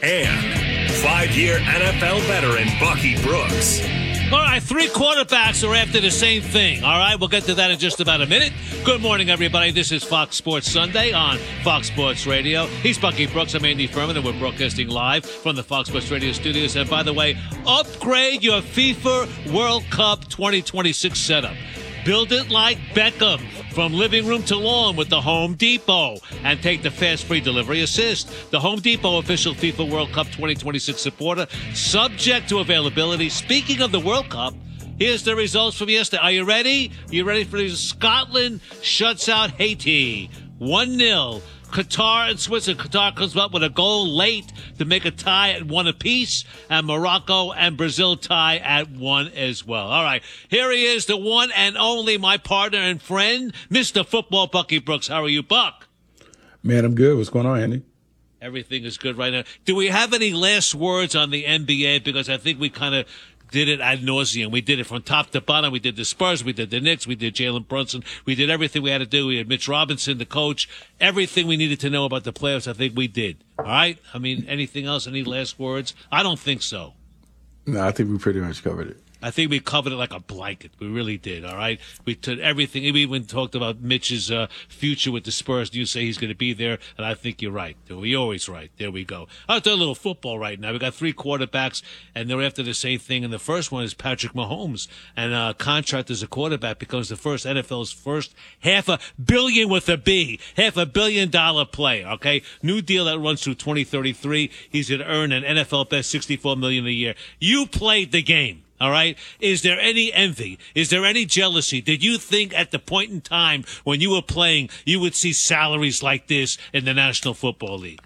Speaker 3: and five-year N F L veteran Bucky Brooks.
Speaker 8: All right, three quarterbacks are after the same thing. All right, we'll get to that in just about a minute. Good morning, everybody. This is Fox Sports Sunday on Fox Sports Radio. He's Bucky Brooks. I'm Andy Furman, and we're broadcasting live from the Fox Sports Radio studios. And by the way, upgrade your FIFA World Cup twenty twenty-six setup. Build it like Beckham, from living room to lawn with the Home Depot. And take the fast free delivery assist. The Home Depot official FIFA World Cup twenty twenty-six supporter, subject to availability. Speaking of the World Cup, here's the results from yesterday. Are you ready? You ready for these? Scotland shuts out Haiti one nil. Qatar and Switzerland. Qatar comes up with a goal late to make a tie at one apiece, and Morocco and Brazil tie at one as well. All right, here he is, the one and only, my partner and friend, Mister Football Bucky Brooks. How are you, Buck?
Speaker 9: Man, I'm good. What's going on, Andy?
Speaker 8: Everything is good right now. Do we have any last words on the N B A? Because I think we kind of did it ad nauseum. We did it from top to bottom. We did the Spurs. We did the Knicks. We did Jalen Brunson. We did everything we had to do. We had Mitch Robinson, the coach. Everything we needed to know about the playoffs, I think we did. All right? I mean, anything else? Any last words? I don't think so.
Speaker 9: No, I think we pretty much covered it.
Speaker 8: I think we covered it like a blanket. We really did, all right? We took everything. We even talked about Mitch's uh, future with the Spurs. You say he's going to be there, and I think you're right. We're always right. There we go. I'll do a little football right now. We got three quarterbacks, and they're after the same thing. And the first one is Patrick Mahomes. And uh, contract as a quarterback becomes the first N F L's first half a billion with a B, half a billion dollar player, okay? New deal that runs through twenty thirty-three. He's going to earn an N F L best sixty-four million dollars a year. You played the game. All right. Is there any envy? Is there any jealousy? Did you think at the point in time when you were playing, you would see salaries like this in the National Football League?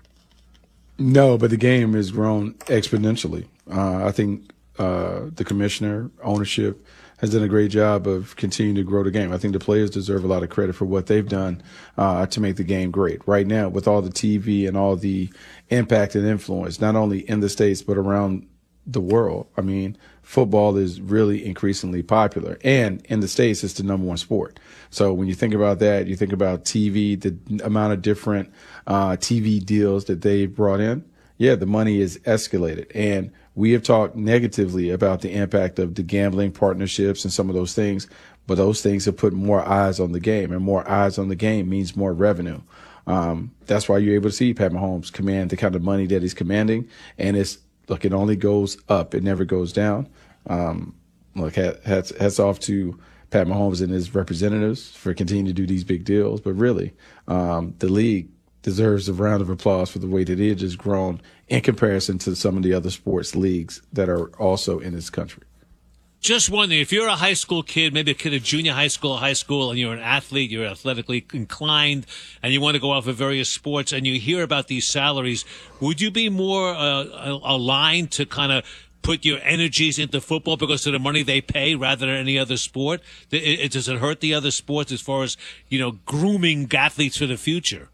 Speaker 9: No, but the game has grown exponentially. Uh, I think uh, the commissioner, ownership, has done a great job of continuing to grow the game. I think the players deserve a lot of credit for what they've done uh, to make the game great. Right now, with all the T V and all the impact and influence, not only in the States but around the world. I mean, football is really increasingly popular, and in the States, it's the number one sport. So when you think about that, you think about T V, the amount of different uh, T V deals that they brought in. Yeah, the money is escalated, and we have talked negatively about the impact of the gambling partnerships and some of those things, but those things have put more eyes on the game, and more eyes on the game means more revenue. Um, that's why you're able to see Pat Mahomes command the kind of money that he's commanding, and it's Look, it only goes up. It never goes down. Um, look, hats, hats off to Pat Mahomes and his representatives for continuing to do these big deals. But really, um, the league deserves a round of applause for the way that it has grown in comparison to some of the other sports leagues that are also in this country.
Speaker 8: Just wondering, if you're a high school kid, maybe a kid of junior high school or high school, and you're an athlete, you're athletically inclined, and you want to go off of various sports, and you hear about these salaries, would you be more uh, aligned to kind of put your energies into football because of the money they pay rather than any other sport? It, it, does it hurt the other sports as far as, you know, grooming athletes for the future?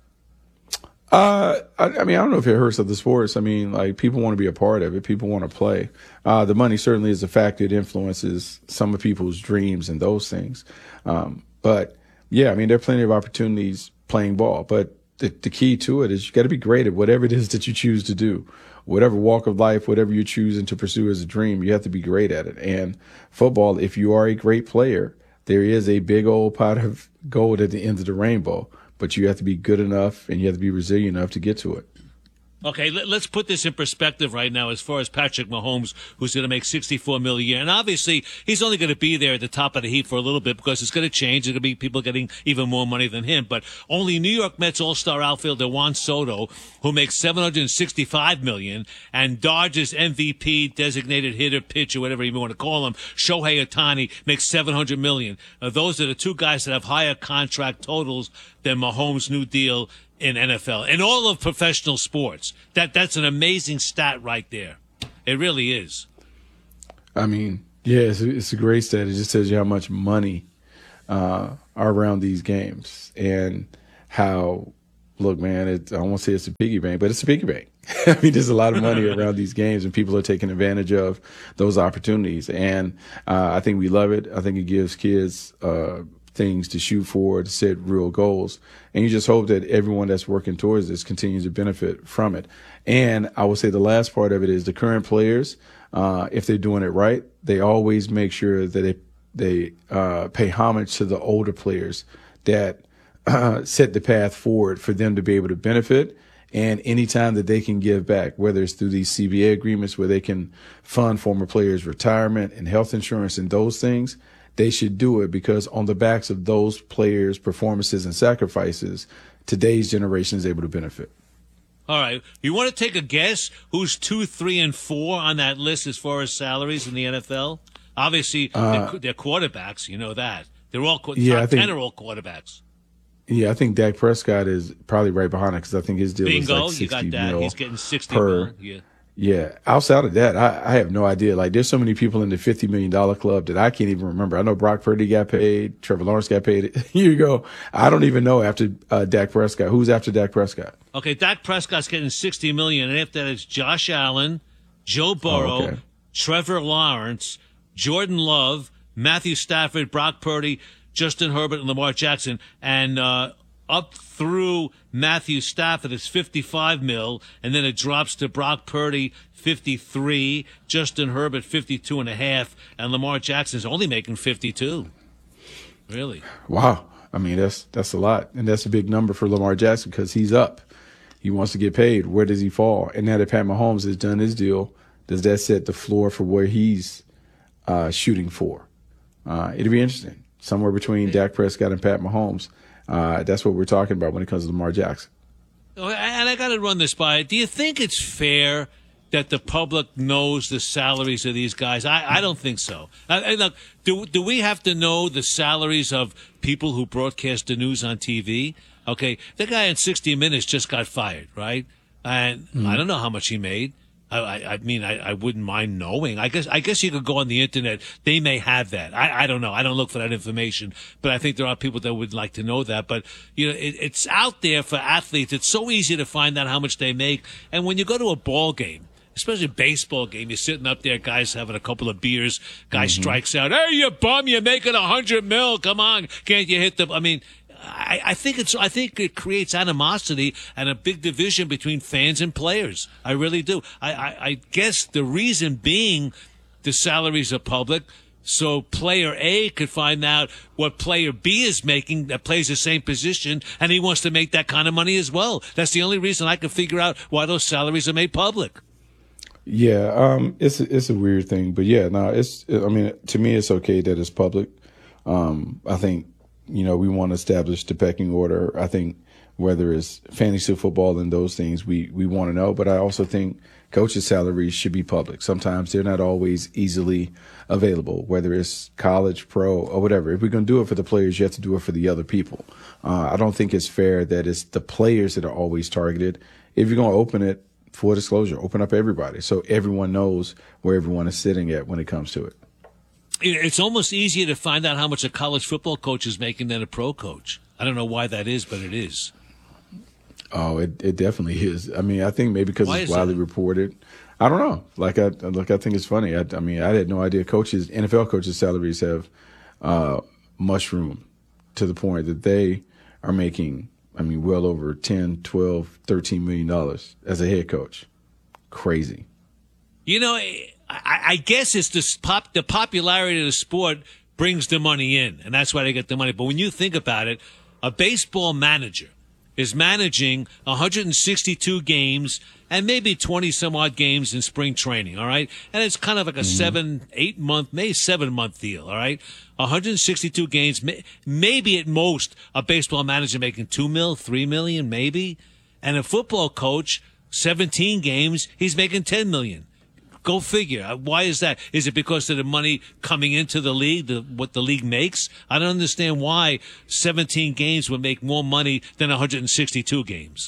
Speaker 9: Uh, I, I mean, I don't know if it hurts other sports. I mean, like, people want to be a part of it. People want to play. Uh, the money certainly is a factor. It influences some of people's dreams and those things. Um, but yeah, I mean, there are plenty of opportunities playing ball, but the, the key to it is you got to be great at whatever it is that you choose to do, whatever walk of life, whatever you're choosing to pursue as a dream, you have to be great at it. And football, if you are a great player, there is a big old pot of gold at the end of the rainbow. But you have to be good enough and you have to be resilient enough to get to it.
Speaker 8: Okay, let, let's put this in perspective right now as far as Patrick Mahomes, who's going to make sixty-four million dollars a year. And obviously, he's only going to be there at the top of the heap for a little bit because it's going to change. There's going to be people getting even more money than him. But only New York Mets All-Star outfielder Juan Soto, who makes seven hundred sixty-five million dollars, and Dodgers M V P, designated hitter, pitcher, whatever you want to call him, Shohei Ohtani, makes seven hundred million dollars. Uh, those are the two guys that have higher contract totals than Mahomes' new deal in N F L, in all of professional sports. That that's an amazing stat right there. It really is.
Speaker 9: I mean, yeah, it's a, it's a great stat. It just tells you how much money uh, are around these games and how, look, man, it, I won't say it's a piggy bank, but it's a piggy bank. I mean, there's a lot of money around these games, and people are taking advantage of those opportunities. And uh, I think we love it. I think it gives kids uh, things to shoot for, to set real goals. And you just hope that everyone that's working towards this continues to benefit from it. And I would say the last part of it is the current players, uh, if they're doing it right, they always make sure that they, they uh, pay homage to the older players that uh, set the path forward for them to be able to benefit. And anytime that they can give back, whether it's through these C B A agreements where they can fund former players' retirement and health insurance and those things, they should do it, because on the backs of those players' performances and sacrifices, today's generation is able to benefit.
Speaker 8: All right. You want to take a guess who's two, three, and four on that list as far as salaries in the N F L? Obviously, uh, they're, they're quarterbacks. You know that. They're all
Speaker 9: yeah,
Speaker 8: top
Speaker 9: I think,
Speaker 8: ten are all quarterbacks.
Speaker 9: Yeah, I think Dak Prescott is probably right behind it, because I think his deal
Speaker 8: Bingo,
Speaker 9: is like sixty
Speaker 8: you got that.
Speaker 9: mil
Speaker 8: He's getting sixty
Speaker 9: per.
Speaker 8: mil. Yeah.
Speaker 9: Yeah. Outside of that, I, I have no idea. Like, there's so many people in the fifty million dollars club that I can't even remember. I know Brock Purdy got paid. Trevor Lawrence got paid. Here you go. I don't even know after uh, Dak Prescott. Who's after Dak Prescott?
Speaker 8: Okay, Dak Prescott's getting sixty million dollars, and after that it's Josh Allen, Joe Burrow,
Speaker 9: Oh, okay.
Speaker 8: Trevor Lawrence, Jordan Love, Matthew Stafford, Brock Purdy, Justin Herbert, and Lamar Jackson. And uh, up through Matthew Stafford, it's fifty-five mil, and then it drops to Brock Purdy, fifty-three, Justin Herbert, fifty-two and a half, and Lamar Jackson's only making fifty-two. Really?
Speaker 9: Wow. I mean, that's that's a lot. And that's a big number for Lamar Jackson, because he's up. He wants to get paid. Where does he fall? And now that Pat Mahomes has done his deal, does that set the floor for where he's uh, shooting for? Uh, it'll be interesting. Somewhere between Dak Prescott and Pat Mahomes. Uh, that's what we're talking about when it comes to Lamar Jackson.
Speaker 8: Oh, and I got to run this by. Do you think it's fair that the public knows the salaries of these guys? I, I don't think so. I, I, look, do do we have to know the salaries of people who broadcast the news on T V? Okay, the guy in sixty minutes just got fired, right? And
Speaker 9: Mm-hmm.
Speaker 8: I don't know how much he made. I, I, I mean, I, I wouldn't mind knowing. I guess I guess you could go on the internet. They may have that. I, I don't know. I don't look for that information, but I think there are people that would like to know that. But you know, it, it's out there for athletes. It's so easy to find out how much they make. And when you go to a ball game, especially a baseball game, you're sitting up there, guys having a couple of beers. Guy
Speaker 9: Mm-hmm.
Speaker 8: strikes out. Hey, you bum! You're making a hundred mil. Come on, can't you hit the? I mean. I, I think it's. I think it creates animosity and a big division between fans and players. I really do. I, I, I guess the reason being the salaries are public, so player A could find out what player B is making that plays the same position, and he wants to make that kind of money as well. That's the only reason I can figure out why those salaries are made public.
Speaker 9: Yeah, um, it's a, it's a weird thing, but yeah, no, it's. I mean, to me, it's okay that it's public. Um, I think. You know, we want to establish the pecking order. I think whether it's fantasy football and those things, we, we want to know. But I also think coaches' salaries should be public. Sometimes they're not always easily available, whether it's college, pro, or whatever. If we're going to do it for the players, you have to do it for the other people. Uh, I don't think it's fair that it's the players that are always targeted. If you're going to open it, full disclosure, open up everybody so everyone knows where everyone is sitting at when it comes to it.
Speaker 8: It's almost easier to find out how much a college football coach is making than a pro coach. I don't know why that is, but it is.
Speaker 9: Oh, it, it definitely is. I mean, I think maybe because
Speaker 8: Why
Speaker 9: it's
Speaker 8: is
Speaker 9: widely
Speaker 8: that?
Speaker 9: reported. I don't know. Like I look, I think it's funny. I, I mean, I had no idea coaches, N F L coaches' salaries have uh, mushroomed to the point that they are making, I mean, well over ten, twelve, thirteen million dollars as a head coach. Crazy.
Speaker 8: You know, I, I guess it's the pop, the popularity of the sport brings the money in, and that's why they get the money. But when you think about it, a baseball manager is managing one hundred sixty-two games and maybe twenty some odd games in spring training, all right? And it's kind of like a mm-hmm. seven, eight month, maybe seven month deal, all right? one hundred sixty-two games, maybe at most a baseball manager making two mil, three million, maybe. And a football coach, seventeen games, he's making ten million. Go figure. Why is that? Is it because of the money coming into the league, the, what the league makes? I don't understand why seventeen games would make more money than one hundred sixty-two games.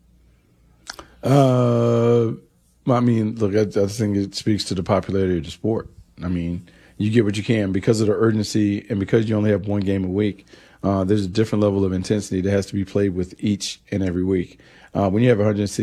Speaker 9: Uh, I mean, look, I, I think it speaks to the popularity of the sport. I mean, you get what you can because of the urgency and because you only have one game a week. Uh, there's a different level of intensity that has to be played with each and every week. Uh, when you have one hundred